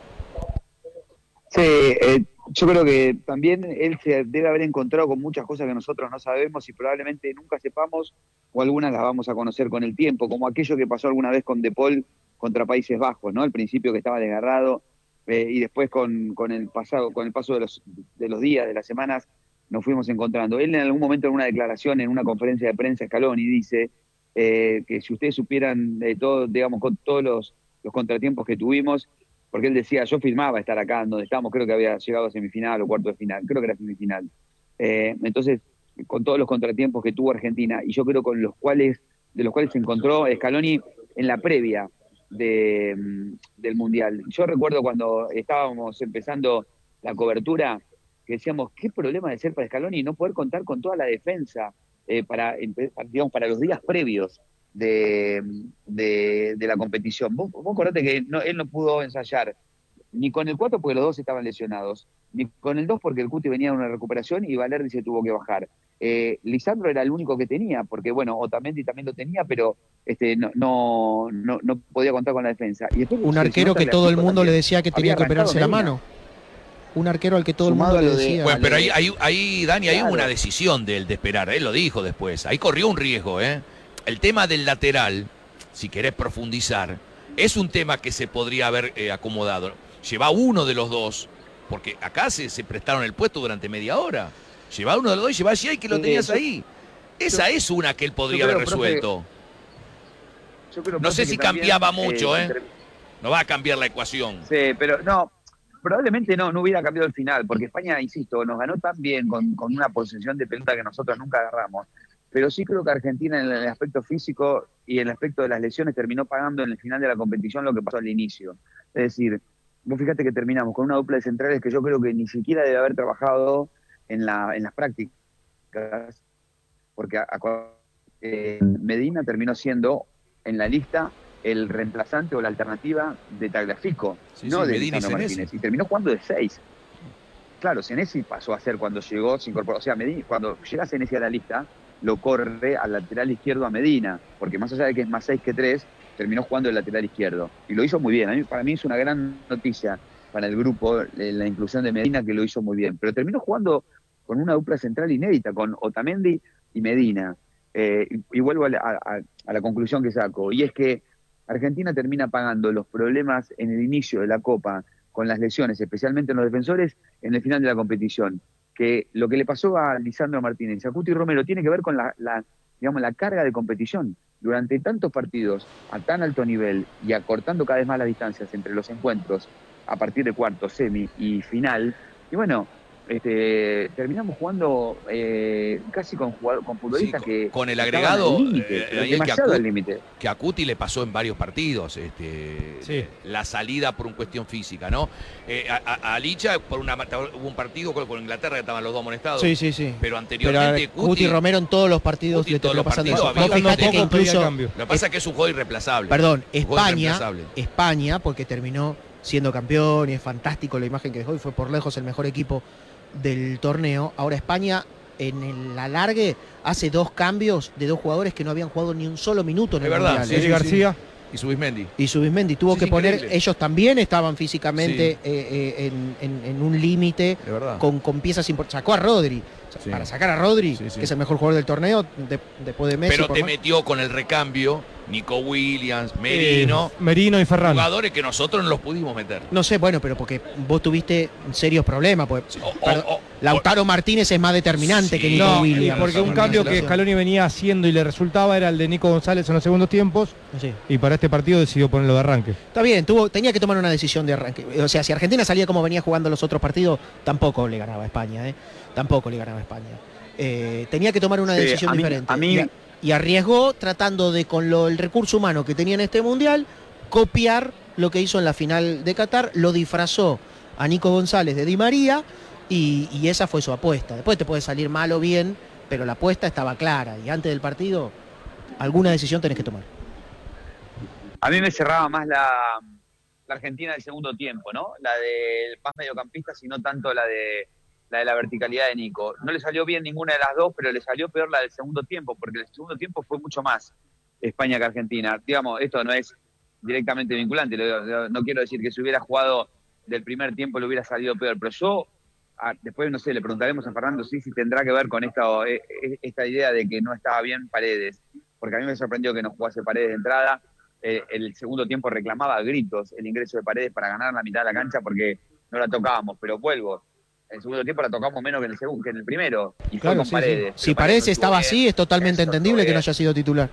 L: Sí, eh, yo creo que también él se debe haber encontrado con muchas cosas que nosotros no sabemos y probablemente nunca sepamos, o algunas las vamos a conocer con el tiempo, como aquello que pasó alguna vez con De Paul contra Países Bajos, ¿no? Al principio que estaba desgarrado eh, y después con, con el pasado, con el paso de los, de los días, de las semanas, nos fuimos encontrando. Él en algún momento en una declaración, en una conferencia de prensa, Scaloni dice eh, que si ustedes supieran de todo, digamos, con todos los, los contratiempos que tuvimos, porque él decía, yo firmaba estar acá donde estábamos, creo que había llegado a semifinal o cuarto de final, creo que era semifinal. Eh, entonces, con todos los contratiempos que tuvo Argentina, y yo creo con los cuales, de los cuales se encontró Scaloni en la previa de, del Mundial. Yo recuerdo cuando estábamos empezando la cobertura, que decíamos, qué problema de ser para Scaloni no poder contar con toda la defensa eh, para, digamos, para los días previos de, de, de la competición. Vos, vos acordate que no, él no pudo ensayar ni con el cuatro porque los dos estaban lesionados, ni con el dos porque el Cuti venía de una recuperación y Valerdi se tuvo que bajar. Eh, Lisandro era el único que tenía, porque bueno, Otamendi también lo tenía, pero este, no, no, no, no podía contar con la defensa. Y después,
H: Un
L: si
H: arquero
L: nota,
H: que todo el mundo
L: también
H: le decía que tenía
L: había
H: que operarse la
L: arrancado
H: mano. Un arquero al que todo el
L: Sumado
H: mundo
L: a
H: le
L: lo de-
H: decía.
G: bueno, pero ahí,
H: le-
G: ahí, ahí, Dani, hay
L: Claro.
G: una decisión de él de esperar, él lo dijo después, ahí corrió un riesgo, ¿eh? El tema del lateral, si querés profundizar, es un tema que se podría haber eh, acomodado. Lleva uno de los dos, porque acá se, se prestaron el puesto durante media hora. Lleva uno de los dos y lleva allí que lo
L: Sí,
G: tenías
L: yo-
G: ahí. Esa
L: yo-
G: es una que él podría
L: yo creo,
G: haber
L: profe,
G: resuelto.
L: Yo creo,
G: No
L: profe,
G: sé
L: que
G: si
L: también,
G: cambiaba mucho, ¿eh?
L: entre-
G: No va a cambiar la ecuación.
L: Sí, pero no, probablemente no, no hubiera cambiado el final, porque España, insisto, nos ganó tan bien con, con una posesión de pelota que nosotros nunca agarramos. Pero sí creo que Argentina en el aspecto físico y en el aspecto de las lesiones terminó pagando en el final de la competición lo que pasó al inicio. Es decir, vos fíjate que terminamos con una dupla de centrales que yo creo que ni siquiera debe haber trabajado en, la, en las prácticas, porque a- a- eh, Medina terminó siendo en la lista el reemplazante o la alternativa de Tagliafico,
G: Sí,
L: no
G: sí,
L: de
G: Medina y
L: Lisandro
G: Senesi.
L: Martínez, y terminó jugando de seis. Claro, Senesi pasó a ser cuando llegó, se incorporó, o sea, Medina, cuando llega Senesi a la lista, lo corre al lateral izquierdo a Medina, porque más allá de que es más seis que tres, terminó jugando el lateral izquierdo. Y lo hizo muy bien. A mí, para mí es una gran noticia para el grupo eh, la inclusión de Medina, que lo hizo muy bien. Pero terminó jugando con una dupla central inédita, con Otamendi y Medina. Eh, y, y vuelvo a la, a- a la conclusión que saco, y es que Argentina termina pagando los problemas en el inicio de la Copa con las lesiones, especialmente en los defensores, en el final de la competición. Que lo que le pasó a Lisandro Martínez y a Cuti Romero tiene que ver con la, la, digamos, la carga de competición. Durante tantos partidos a tan alto nivel y acortando cada vez más las distancias entre los encuentros a partir de cuarto, semi y final, y bueno, este, terminamos jugando eh, casi con, jugador, con futbolistas
G: Sí,
L: que
G: con el
L: estaban
G: agregado,
L: al límite,
G: eh,
L: pero
G: Daniel, que
L: demasiado
G: acu-
L: al límite.
G: que a Cuti le pasó en varios partidos, este,
I: Sí.
G: la salida por una cuestión física, ¿no? Eh, a, a- a Licha, por una, hubo un partido con, con Inglaterra que estaban los dos amonestados.
H: Sí, sí, sí.
G: Pero
H: Pero
G: anteriormente
H: Cuti,
G: Cuti,
H: Romero en todos los partidos
G: Cuti
H: le
G: en todos
H: terminó
G: los
H: pasando
G: partidos
H: eso.
G: había-
H: Vos fijate que
I: Tampoco pedía
H: incluso,
I: cambio.
G: lo que pasa es que es un juego irreemplazable.
H: perdón,
G: Un juego
H: España,
G: irreemplazable.
H: España, porque terminó siendo campeón y es fantástico la imagen que dejó y fue por lejos el mejor equipo del torneo. Ahora España en el alargue hace dos cambios de dos jugadores que no habían jugado ni un solo minuto en
G: Es
H: el
G: verdad,
H: Mundial.
G: sí,
H: ¿eh?
I: Eddie García.
G: Y Subismendi.
H: Y Subismendi tuvo
G: Sí,
H: que
G: sí,
H: poner,
G: increíble.
H: ellos también estaban físicamente eh, eh, en, en- en un límite
G: De verdad.
H: con, con piezas importantes. Sacó a Rodri, O sea,
G: Sí.
H: Para sacar a Rodri,
G: Sí, sí.
H: que es el mejor jugador del torneo, de- después de Messi.
G: Pero
H: por
G: te
H: más.
G: metió con el recambio Nico Williams, Merino,
I: Eh, Merino y Ferran.
G: jugadores que nosotros no los pudimos meter.
H: No sé, bueno, pero porque vos tuviste serios problemas. Porque,
G: O-
H: perdón,
G: o- o-
H: Lautaro Martínez es más determinante
G: Sí.
H: que Nico
I: No, y
H: Williams.
I: porque un cambio que Scaloni venía haciendo y le resultaba era el de Nico González en los segundos tiempos,
H: Sí.
I: y para este partido decidió ponerlo de arranque.
H: Está bien, tuvo, tenía que tomar una decisión de arranque. O sea, si Argentina salía como venía jugando los otros partidos, tampoco le ganaba a España, ¿eh? Tampoco le ganaba a España. Eh, tenía que tomar una
L: Sí,
H: decisión
L: a mí-
H: diferente.
L: a mí-
H: y, a- y arriesgó tratando de, con lo, el recurso humano que tenía en este mundial, copiar lo que hizo en la final de Qatar, lo disfrazó a Nico González de Di María y, y esa fue su apuesta. Después te puede salir mal o bien, pero la apuesta estaba clara y antes del partido alguna decisión tenés que tomar.
L: A mí me cerraba más la, la Argentina del segundo tiempo, ¿no? La del más mediocampista, sino tanto la de la de la verticalidad de Nico. No le salió bien ninguna de las dos, pero le salió peor la del segundo tiempo, porque el segundo tiempo fue mucho más España que Argentina. Digamos, esto no es directamente vinculante, lo- lo- no quiero decir que si hubiera jugado del primer tiempo le hubiera salido peor, pero yo, a- después, no sé, le preguntaremos a Fernando sí, si tendrá que ver con esta, eh, eh, esta idea de que no estaba bien Paredes, porque a mí me sorprendió que no jugase Paredes de entrada. Eh, el segundo tiempo reclamaba a gritos el ingreso de Paredes para ganar la mitad de la cancha porque no la tocábamos, pero vuelvo. En el segundo tiempo la tocamos menos que en el segundo, que en el primero, y fue
H: Claro,
L: con
H: sí,
L: Paredes.
H: sí. Si
L: Pero Paredes
H: Paredes
L: no
H: estaba
L: estuvo
H: así,
L: bien.
H: es totalmente
L: Eso,
H: entendible
L: estuvo
H: que no
L: bien.
H: haya sido titular.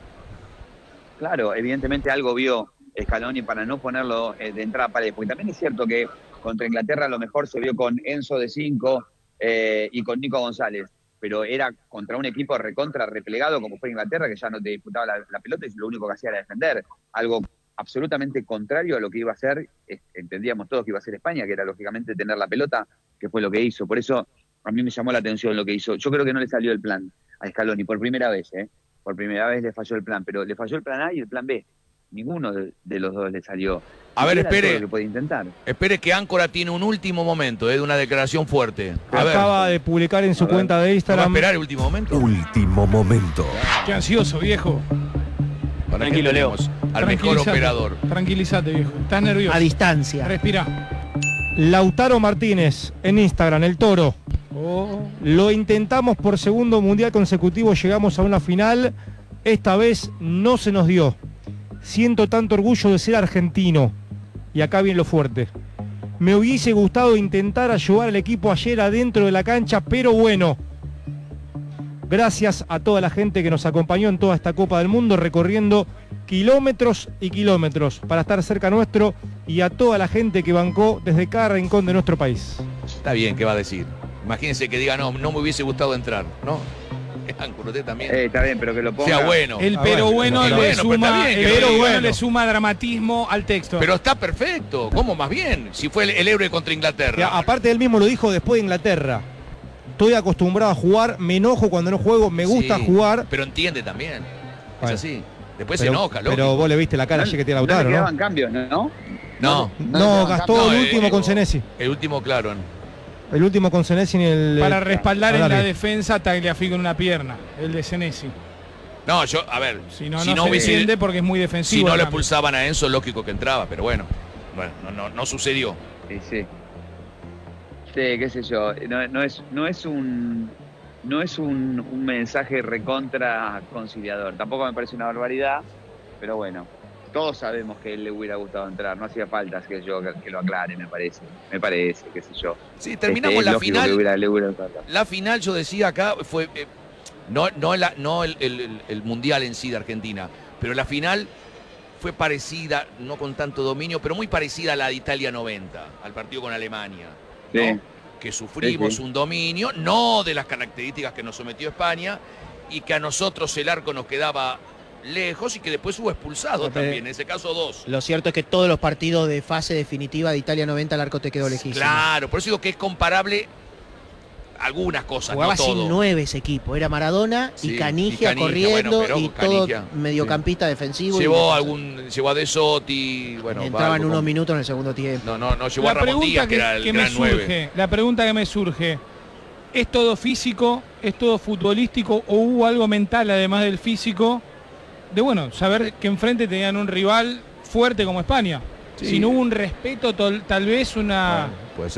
L: Claro, evidentemente algo vio Scaloni para no ponerlo eh, de entrada a Paredes, porque también es cierto que contra Inglaterra a lo mejor se vio con Enzo de cinco eh, y con Nico González, pero era contra un equipo recontra replegado como fue Inglaterra, que ya no te disputaba la, la pelota y lo único que hacía era defender, algo absolutamente contrario a lo que iba a hacer, eh, entendíamos todos que iba a ser España, que era lógicamente tener la pelota, que fue lo que hizo. Por eso a mí me llamó la atención lo que hizo. Yo creo que no le salió el plan a Scaloni por primera vez, ¿eh? Por primera vez le falló el plan, pero le falló el plan A y el plan B. Ninguno de, de los dos le salió.
G: A ver,
L: Y era todo
G: espere.
L: lo que puede intentar.
G: Espere que Áncora tiene un último momento, ¿eh? De una declaración fuerte. A ver,
I: Acaba de publicar en su
L: A ver.
I: cuenta de
G: ¿no va a
I: Instagram.
G: esperar el último momento?
B: Último momento.
J: Qué ansioso, viejo.
G: Para que
E: Tranquilo, Leo.
G: tenemos al mejor
J: Tranquilízate.
G: operador.
J: Tranquilízate, viejo. Estás nervioso.
H: A distancia.
J: Respirá.
I: Lautaro Martínez en Instagram, el Toro.
J: Oh.
I: Lo intentamos por segundo mundial consecutivo, llegamos a una final. Esta vez no se nos dio. Siento tanto orgullo de ser argentino. Y acá viene lo fuerte. Me hubiese gustado intentar ayudar al equipo ayer adentro de la cancha, pero bueno. Gracias a toda la gente que nos acompañó en toda esta Copa del Mundo, recorriendo kilómetros y kilómetros para estar cerca nuestro, y a toda la gente que bancó desde cada rincón de nuestro país.
G: Está bien, ¿qué va a decir? Imagínense que diga, no, no me hubiese gustado entrar, ¿no? Áncora, usted también.
L: Eh, está bien, pero que lo ponga.
G: Sea bueno.
J: El
I: Ah,
J: pero
I: bueno,
J: bueno,
G: pero
J: le
G: bueno, pero está
J: suma,
G: bien,
J: el
G: que
J: pero
G: lo diga.
J: bueno le suma dramatismo al texto.
G: Pero está perfecto. ¿Cómo más bien? Si fue el, el héroe contra
I: Que
G: Inglaterra.
I: aparte él mismo lo dijo después de Inglaterra. Estoy acostumbrado a jugar, me enojo cuando no juego, me gusta
G: Sí,
I: jugar.
G: Pero entiende también.
I: Bueno.
G: Es así. Después
I: pero,
G: se enoja,
I: pero
G: lógico.
I: vos le viste la cara ayer que tiene
L: No le
I: Lautaro, ¿no?
L: quedaban cambios, ¿no?
G: No.
I: No,
L: no le quedaban
I: gastó
L: cambios.
I: el
G: No,
I: último
G: eh,
I: con Senesi.
G: El último, claro.
I: El último con Senesi en el...
J: Para respaldar en la
I: Dale.
J: defensa a Tagliafico en una pierna, el de Senesi.
G: No, yo, a ver.
J: Si no,
G: si
J: no,
G: no
J: se
G: hubiese-
J: entiende porque es muy
G: Si
J: defensivo.
G: no
J: el
G: le
J: cambio.
G: pulsaban a Enzo, lógico que entraba, pero bueno. Bueno, no, no, no sucedió.
L: Sí, sí. Sí, qué sé yo. No, no es, no es un no es un, un mensaje recontra conciliador. Tampoco me parece una barbaridad, pero bueno, todos sabemos que a él le hubiera gustado entrar. No hacía falta que yo que, que lo aclare, me parece. Me parece, qué sé yo.
G: Sí, terminamos
L: Este, es
G: la
L: lógico
G: final.
L: que hubiera- le hubiera gustado.
G: La final, yo decía acá, fue eh, no, no, la- no el, el- el- el mundial en sí de Argentina, pero la final fue parecida, no con tanto dominio, pero muy parecida a la de Italia noventa, al partido con Alemania. ¿no?
L: Sí.
G: Que sufrimos
L: Sí, sí.
G: un dominio, no de las características que nos sometió España, y que a nosotros el arco nos quedaba lejos y que después hubo expulsados
H: No, pero-
G: también, en ese caso dos.
H: Lo cierto es que todos los partidos de fase definitiva de Italia noventa el arco te quedó lejísimo.
G: Claro, por eso digo que es comparable algunas cosas,
H: Jugaba
G: no todo.
H: sin nueve ese equipo. Era Maradona
G: Sí,
H: y Canigia
G: y Canigia,
H: corriendo
G: bueno, pero
H: y
G: Canigia,
H: todo mediocampista defensivo.
G: Llevó
H: y
G: algún, llevó a De Sotti, bueno,
H: entraban
G: algo
H: unos
G: con-
H: minutos en el segundo tiempo.
G: No, no, no llevó
J: La
G: a Ramón Díaz,
J: pregunta
G: que,
J: que,
G: era el
J: que me
G: gran nueve.
J: surge, la pregunta que me surge, ¿es todo físico? ¿Es todo futbolístico? ¿O hubo algo mental además del físico? De bueno, saber que enfrente tenían un rival fuerte como España.
G: Sí.
J: Si no hubo un respeto, tol- tal vez una...
G: Bueno, puede ser.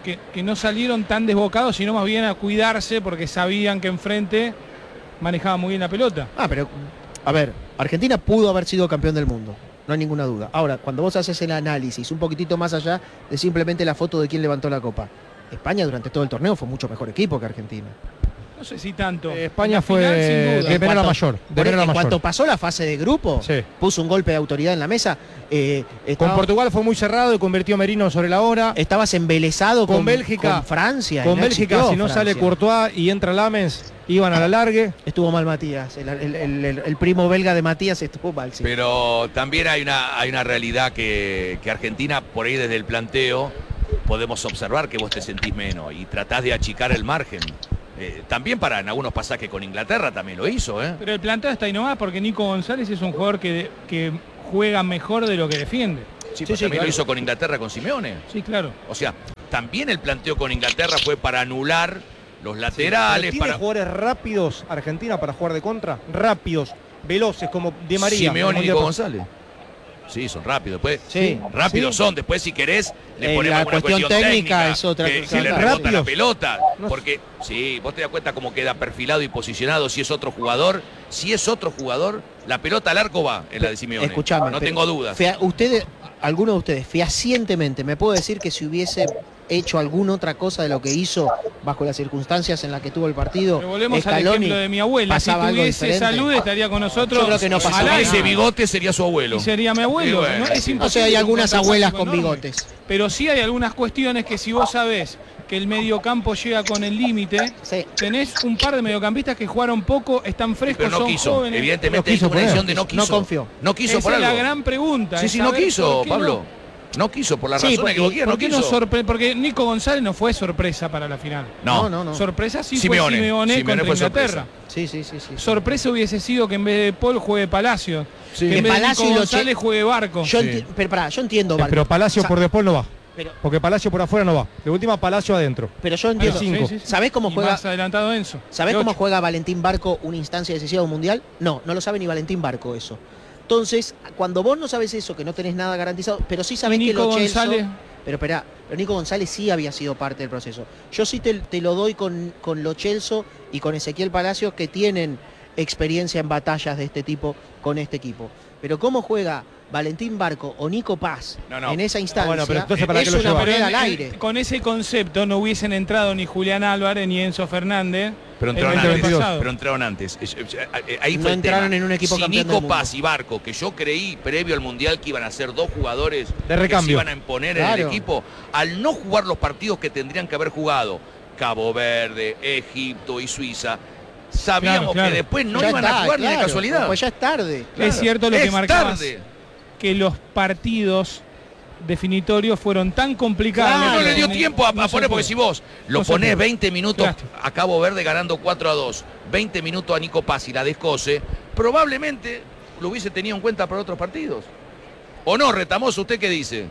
J: que, que no salieron tan desbocados, sino más bien a cuidarse porque sabían que enfrente manejaba muy bien la pelota.
H: Ah, pero, a ver, Argentina pudo haber sido campeón del mundo, no hay ninguna duda. Ahora, cuando vos haces el análisis un poquitito más allá de simplemente la foto de quién levantó la copa, España durante todo el torneo fue mucho mejor equipo que Argentina.
J: No sé si tanto.
I: Eh, España fue de menor a mayor. De menor a
H: en
I: mayor.
H: cuanto pasó la fase de grupo,
I: Sí.
H: puso un golpe de autoridad en la mesa. Eh,
I: Con
H: estaba-
I: Portugal fue muy cerrado y convirtió Merino sobre la hora.
H: Estabas embelesado con,
I: Con Bélgica,
H: con Francia. y
I: Con
H: no
I: Bélgica,
H: existió
I: si no
H: Francia.
I: sale Courtois y entra Lamens, iban a la largue.
H: Estuvo mal Matías, el, el- el- el- el primo belga de Matías estuvo mal, sí.
G: Pero también hay una, hay una realidad que, que Argentina, por ahí desde el planteo, podemos observar que vos te sentís menos y tratás de achicar el margen. Eh, también para en algunos pasajes con Inglaterra también lo hizo, ¿eh?
J: Pero el planteo está ahí nomás porque Nico González es un jugador que, que juega mejor de lo que defiende.
G: Sí, pero
J: sí,
G: también
J: claro.
G: lo hizo con Inglaterra con Simeone.
J: Sí, claro.
G: O sea, también el planteo con Inglaterra fue para anular los
I: Pero
G: laterales,
I: ¿tiene
G: para
I: jugadores rápidos Argentina para jugar de contra? Rápidos, veloces, como Di María.
G: Simeone y
I: Mundial
G: Nico
I: por-
G: González. Sí, son rápidos. Después,
H: Sí,
G: rápidos
H: sí.
G: son. Después, si querés, le
H: Eh,
G: ponemos
H: la
G: alguna
H: cuestión
G: cuestión
H: técnica
G: técnica
H: es otra
G: que,
H: cosa.
G: que le rebota
I: Rápidos.
G: la pelota.
I: No.
G: Porque, sí, vos te das cuenta cómo queda perfilado y posicionado. Si es otro jugador, si es otro jugador, la pelota al arco va en la de Simeone.
H: Escuchame,
G: no
H: pero
G: tengo dudas.
H: fea- ustedes, alguno de ustedes, fehacientemente, me puedo decir que si hubiese hecho alguna otra cosa de lo que hizo bajo las circunstancias en las que tuvo el partido,
J: Pero volvemos al
H: Scaloni,
J: ejemplo de mi abuela. Si
H: pasaba algo
J: tuviese
H: diferente.
J: salud estaría con nosotros.
H: Yo creo que no
J: al
H: pasaba
J: aire.
G: Ese bigote sería su abuelo.
J: Y sería mi abuelo.
G: Y bueno.
J: ¿no? Es imposible
H: O sea, hay
J: que un
H: algunas
J: contrato
H: abuelas
J: enorme.
H: con bigotes.
J: Pero sí hay algunas cuestiones que si vos sabés que el mediocampo llega con el límite,
H: Sí.
J: tenés un par de mediocampistas que jugaron poco, están frescos,
G: Pero no
J: son
G: quiso.
J: jóvenes.
G: Evidentemente
I: No quiso
G: hay una
I: poner.
G: decisión de no quiso.
H: No confió.
G: No quiso
J: Esa
G: por
J: es la
G: algo.
J: gran pregunta.
G: Sí,
J: es
G: sí, no
J: saber
G: quiso,
J: por qué
G: Pablo.
J: no.
G: No quiso, por las
H: Sí,
G: razones
H: porque-
G: que vos quieras, no
J: ¿Por qué no
G: quiso.
J: sorpre- Porque Nico González no fue sorpresa para la final.
G: No,
H: No, no, no.
J: Sorpresa sí
G: Simeone.
J: fue Simeone,
G: Simeone
J: contra
G: fue
J: Inglaterra.
H: Sí, sí, sí, sí.
J: Sorpresa hubiese sido que en vez de Paul juegue Palacio.
I: Sí.
J: Que
H: Que
J: en vez de
H: Palacio
J: Nico
H: y Lo
J: González
H: Che-
J: juegue Barco.
H: Yo,
I: Sí.
H: enti- pero, pará, yo entiendo,
I: Eh,
H: Barco.
I: Pero Palacio
H: Sa-
I: por después no va.
H: pero,
I: Porque Palacio por afuera no va. De última, Palacio adentro.
H: pero yo entiendo.
I: Hay cinco.
J: Sí, sí, sí.
H: ¿Sabés cómo
J: Y
H: juega?
J: más adelantado Enzo.
H: ¿Sabés
J: De
H: cómo
J: ocho.
H: juega Valentín Barco una instancia decisiva de un mundial? No, no lo sabe ni Valentín Barco eso. Entonces, cuando vos no sabes eso, que no tenés nada garantizado, pero sí sabés
J: Y
H: que
J: Nico
H: Lo Celso-
J: González.
H: Pero espera, pero Nico González sí había sido parte del proceso. Yo sí te, te lo doy con, con Lo Celso y con Ezequiel Palacios, que tienen experiencia en batallas de este tipo con este equipo. Pero cómo juega Valentín Barco o Nico Paz
G: No, no.
H: en esa instancia,
I: bueno, pero entonces, ¿para
H: es
I: qué lo
H: una
I: lleva?
H: moneda
J: Pero
H: al
J: en-
H: aire.
J: en- con ese concepto no hubiesen entrado ni Julián Álvarez ni Enzo Fernández.
G: Pero
J: el
G: entraron
J: año
G: antes.
J: pasado.
G: Pero entraron antes. Eh, eh, eh, Ahí
H: No
G: fue el
H: entraron
G: tema.
H: en un equipo
G: si
H: campeón
G: Nico
H: del mundo.
G: Paz y Barco, que yo creí previo al Mundial que iban a ser dos jugadores
I: De
G: que se
I: recambio.
G: iban a imponer en
H: Claro.
G: el equipo, al no jugar los partidos que tendrían que haber jugado, Cabo Verde, Egipto y Suiza, sabíamos
J: Claro, claro.
G: que después no
H: Ya
G: iban
H: está,
G: a jugar ni de
H: claro,
G: casualidad.
H: Pues ya es tarde.
J: Es cierto lo que
G: Es
J: marcabas,
G: tarde.
J: que los partidos definitorios fueron tan complicados.
G: No, no le dio
J: Ni-
G: tiempo a,
J: no
G: a
J: se
G: poner,
J: puede.
G: porque si vos lo
J: No se
G: ponés
J: puede.
G: veinte minutos
J: Claro.
G: a Cabo Verde ganando cuatro a dos, veinte minutos a Nico Paz y la descose, probablemente lo hubiese tenido en cuenta para otros partidos. ¿O no, Retamoso? ¿Usted qué dice?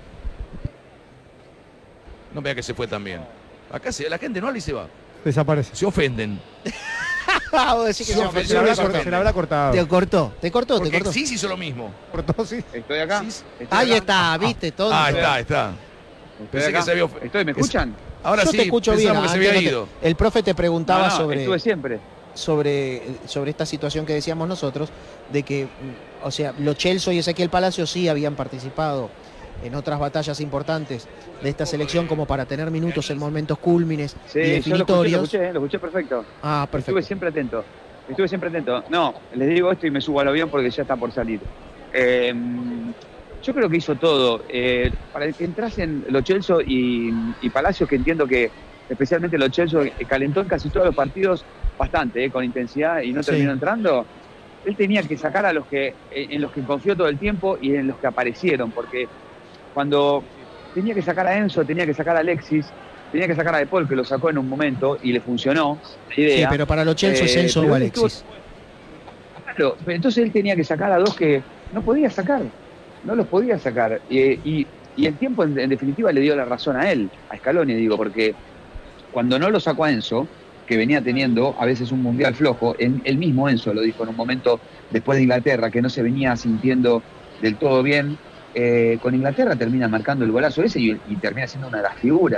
G: No vea que se fue también. Acá se, la gente no habla y se va.
I: Desaparece.
G: Se ofenden.
H: Ah, vos decís que
G: Sí,
H: se
G: se
H: ofendió.
I: Se la habrá,
G: se
I: cort-
G: ofende.
I: se la habrá cortado.
H: Te cortó, te cortó, te
G: Porque
H: cortó.
G: sí hizo lo mismo.
I: Cortó, sí.
L: ¿Estoy acá?
G: Sí.
L: ¿Estoy
H: Ahí
L: acá?
H: está, viste, todo.
G: Ah, está, está.
L: ¿Estoy
G: Pensé
L: acá?
G: que se había of-
L: ¿Estoy? ¿Me
G: Es-
L: escuchan?
G: Ahora
H: Yo
G: sí,
H: te escucho bien.
G: pensamos que se
H: antes
G: había
H: no te-
G: ido.
H: El profe te preguntaba
L: No, no,
H: sobre,
L: estuve siempre.
H: sobre, sobre esta situación que decíamos nosotros, de que, mm, o sea, Lo Celso y Ezequiel Palacio sí habían participado en otras batallas importantes de esta selección como para tener minutos en momentos cúlmines
L: Sí,
H: y
L: yo lo escuché, lo
H: definitorios.
L: escuché, lo escuché perfecto.
H: Ah, perfecto.
L: Estuve siempre atento. Estuve siempre atento. No, les digo esto y me subo al avión porque ya está por salir. Eh, yo creo que hizo todo. Eh, para que entrasen Lo Celso y, y Palacios, que entiendo que especialmente Lo Celso eh, calentó en casi todos los partidos bastante, eh, con intensidad y no
H: Sí.
L: terminó entrando. Él tenía que sacar a los que eh, en los que confió todo el tiempo y en los que aparecieron, porque cuando tenía que sacar a Enzo, tenía que sacar a Alexis, tenía que sacar a De Paul, que lo sacó en un momento y le funcionó la idea.
H: Sí, pero para Lo Celso es
L: Eh,
H: Enzo
L: pero
H: o
L: él
H: Alexis.
L: estuvo- Claro, pero entonces él tenía que sacar a dos que no podía sacar, no los podía sacar. Y, y- y el tiempo, en, en definitiva, le dio la razón a él, a Scaloni, digo, porque cuando no lo sacó a Enzo, que venía teniendo a veces un mundial flojo, en, el mismo Enzo lo dijo en un momento después de Inglaterra, que no se venía sintiendo del todo bien. Eh, con Inglaterra termina marcando el golazo ese y, y termina siendo una de las figuras.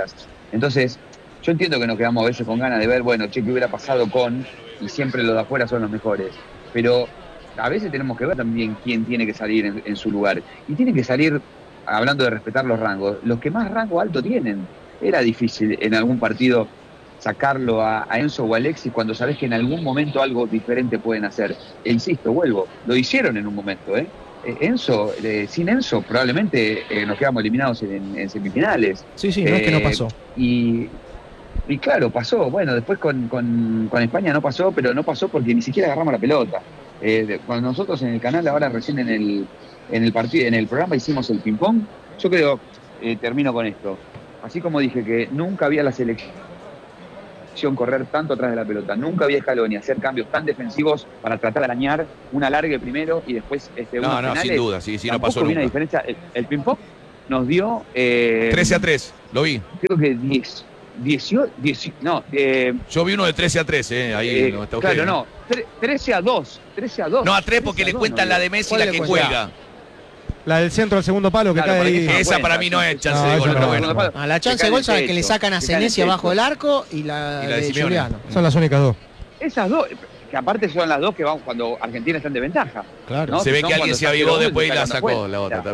L: Entonces, yo entiendo que nos quedamos a veces con ganas de ver, bueno, che, ¿qué hubiera pasado con? Y siempre los de afuera son los mejores. Pero a veces tenemos que ver también quién tiene que salir en, en su lugar. Y tiene que salir, hablando de respetar los rangos, los que más rango alto tienen. Era difícil en algún partido sacarlo a, a Enzo o a Alexis cuando sabés que en algún momento algo diferente pueden hacer. E insisto, vuelvo, lo hicieron en un momento, ¿eh? Enzo, eh, sin Enzo probablemente eh, nos quedamos eliminados en, en semifinales.
H: Sí, sí, no eh, es que no pasó.
L: Y, y claro, pasó. Bueno, después con, con, con España no pasó, pero no pasó porque ni siquiera agarramos la pelota. Eh, de, cuando nosotros en el canal, ahora recién en el, en el partido, en el programa hicimos el ping-pong, yo creo, eh, termino con esto. Así como dije que nunca había la selección correr tanto atrás de la pelota, nunca había Scaloni hacer cambios tan defensivos para tratar de arañar un alargue primero y después este,
G: no,
L: unos
G: no,
L: penales.
G: sin duda, sí, sí, no pasó
L: nunca.
G: nunca.
L: Diferencia. El, el ping-pong nos dio... Eh,
G: trece a tres, lo vi.
L: Creo que diez, dieciocho, diez, no. Eh,
G: Yo vi uno de trece a tres, eh, ahí
L: eh,
G: no está usted.
L: Claro, no, trece a dos, trece a dos.
G: No, a tres porque le cuentan no, la de Messi, la que cuelga.
I: La del centro al segundo palo que
L: claro,
I: cae ahí.
G: Esa cuenta, para mí no es chance
I: no,
G: de gol.
I: No,
G: no, bueno.
I: no.
H: A la chance de gol sabe que le sacan a Senesi abajo del arco y la,
G: y la de,
H: de
G: Simeone.
H: Juliano.
I: Son las únicas dos.
L: Esas dos, que aparte son las dos que van cuando Argentina está en desventaja.
H: Claro.
L: ¿no?
G: Se ve
L: Son
G: que alguien se avivó después y la sacó
L: cuenta.
G: la otra.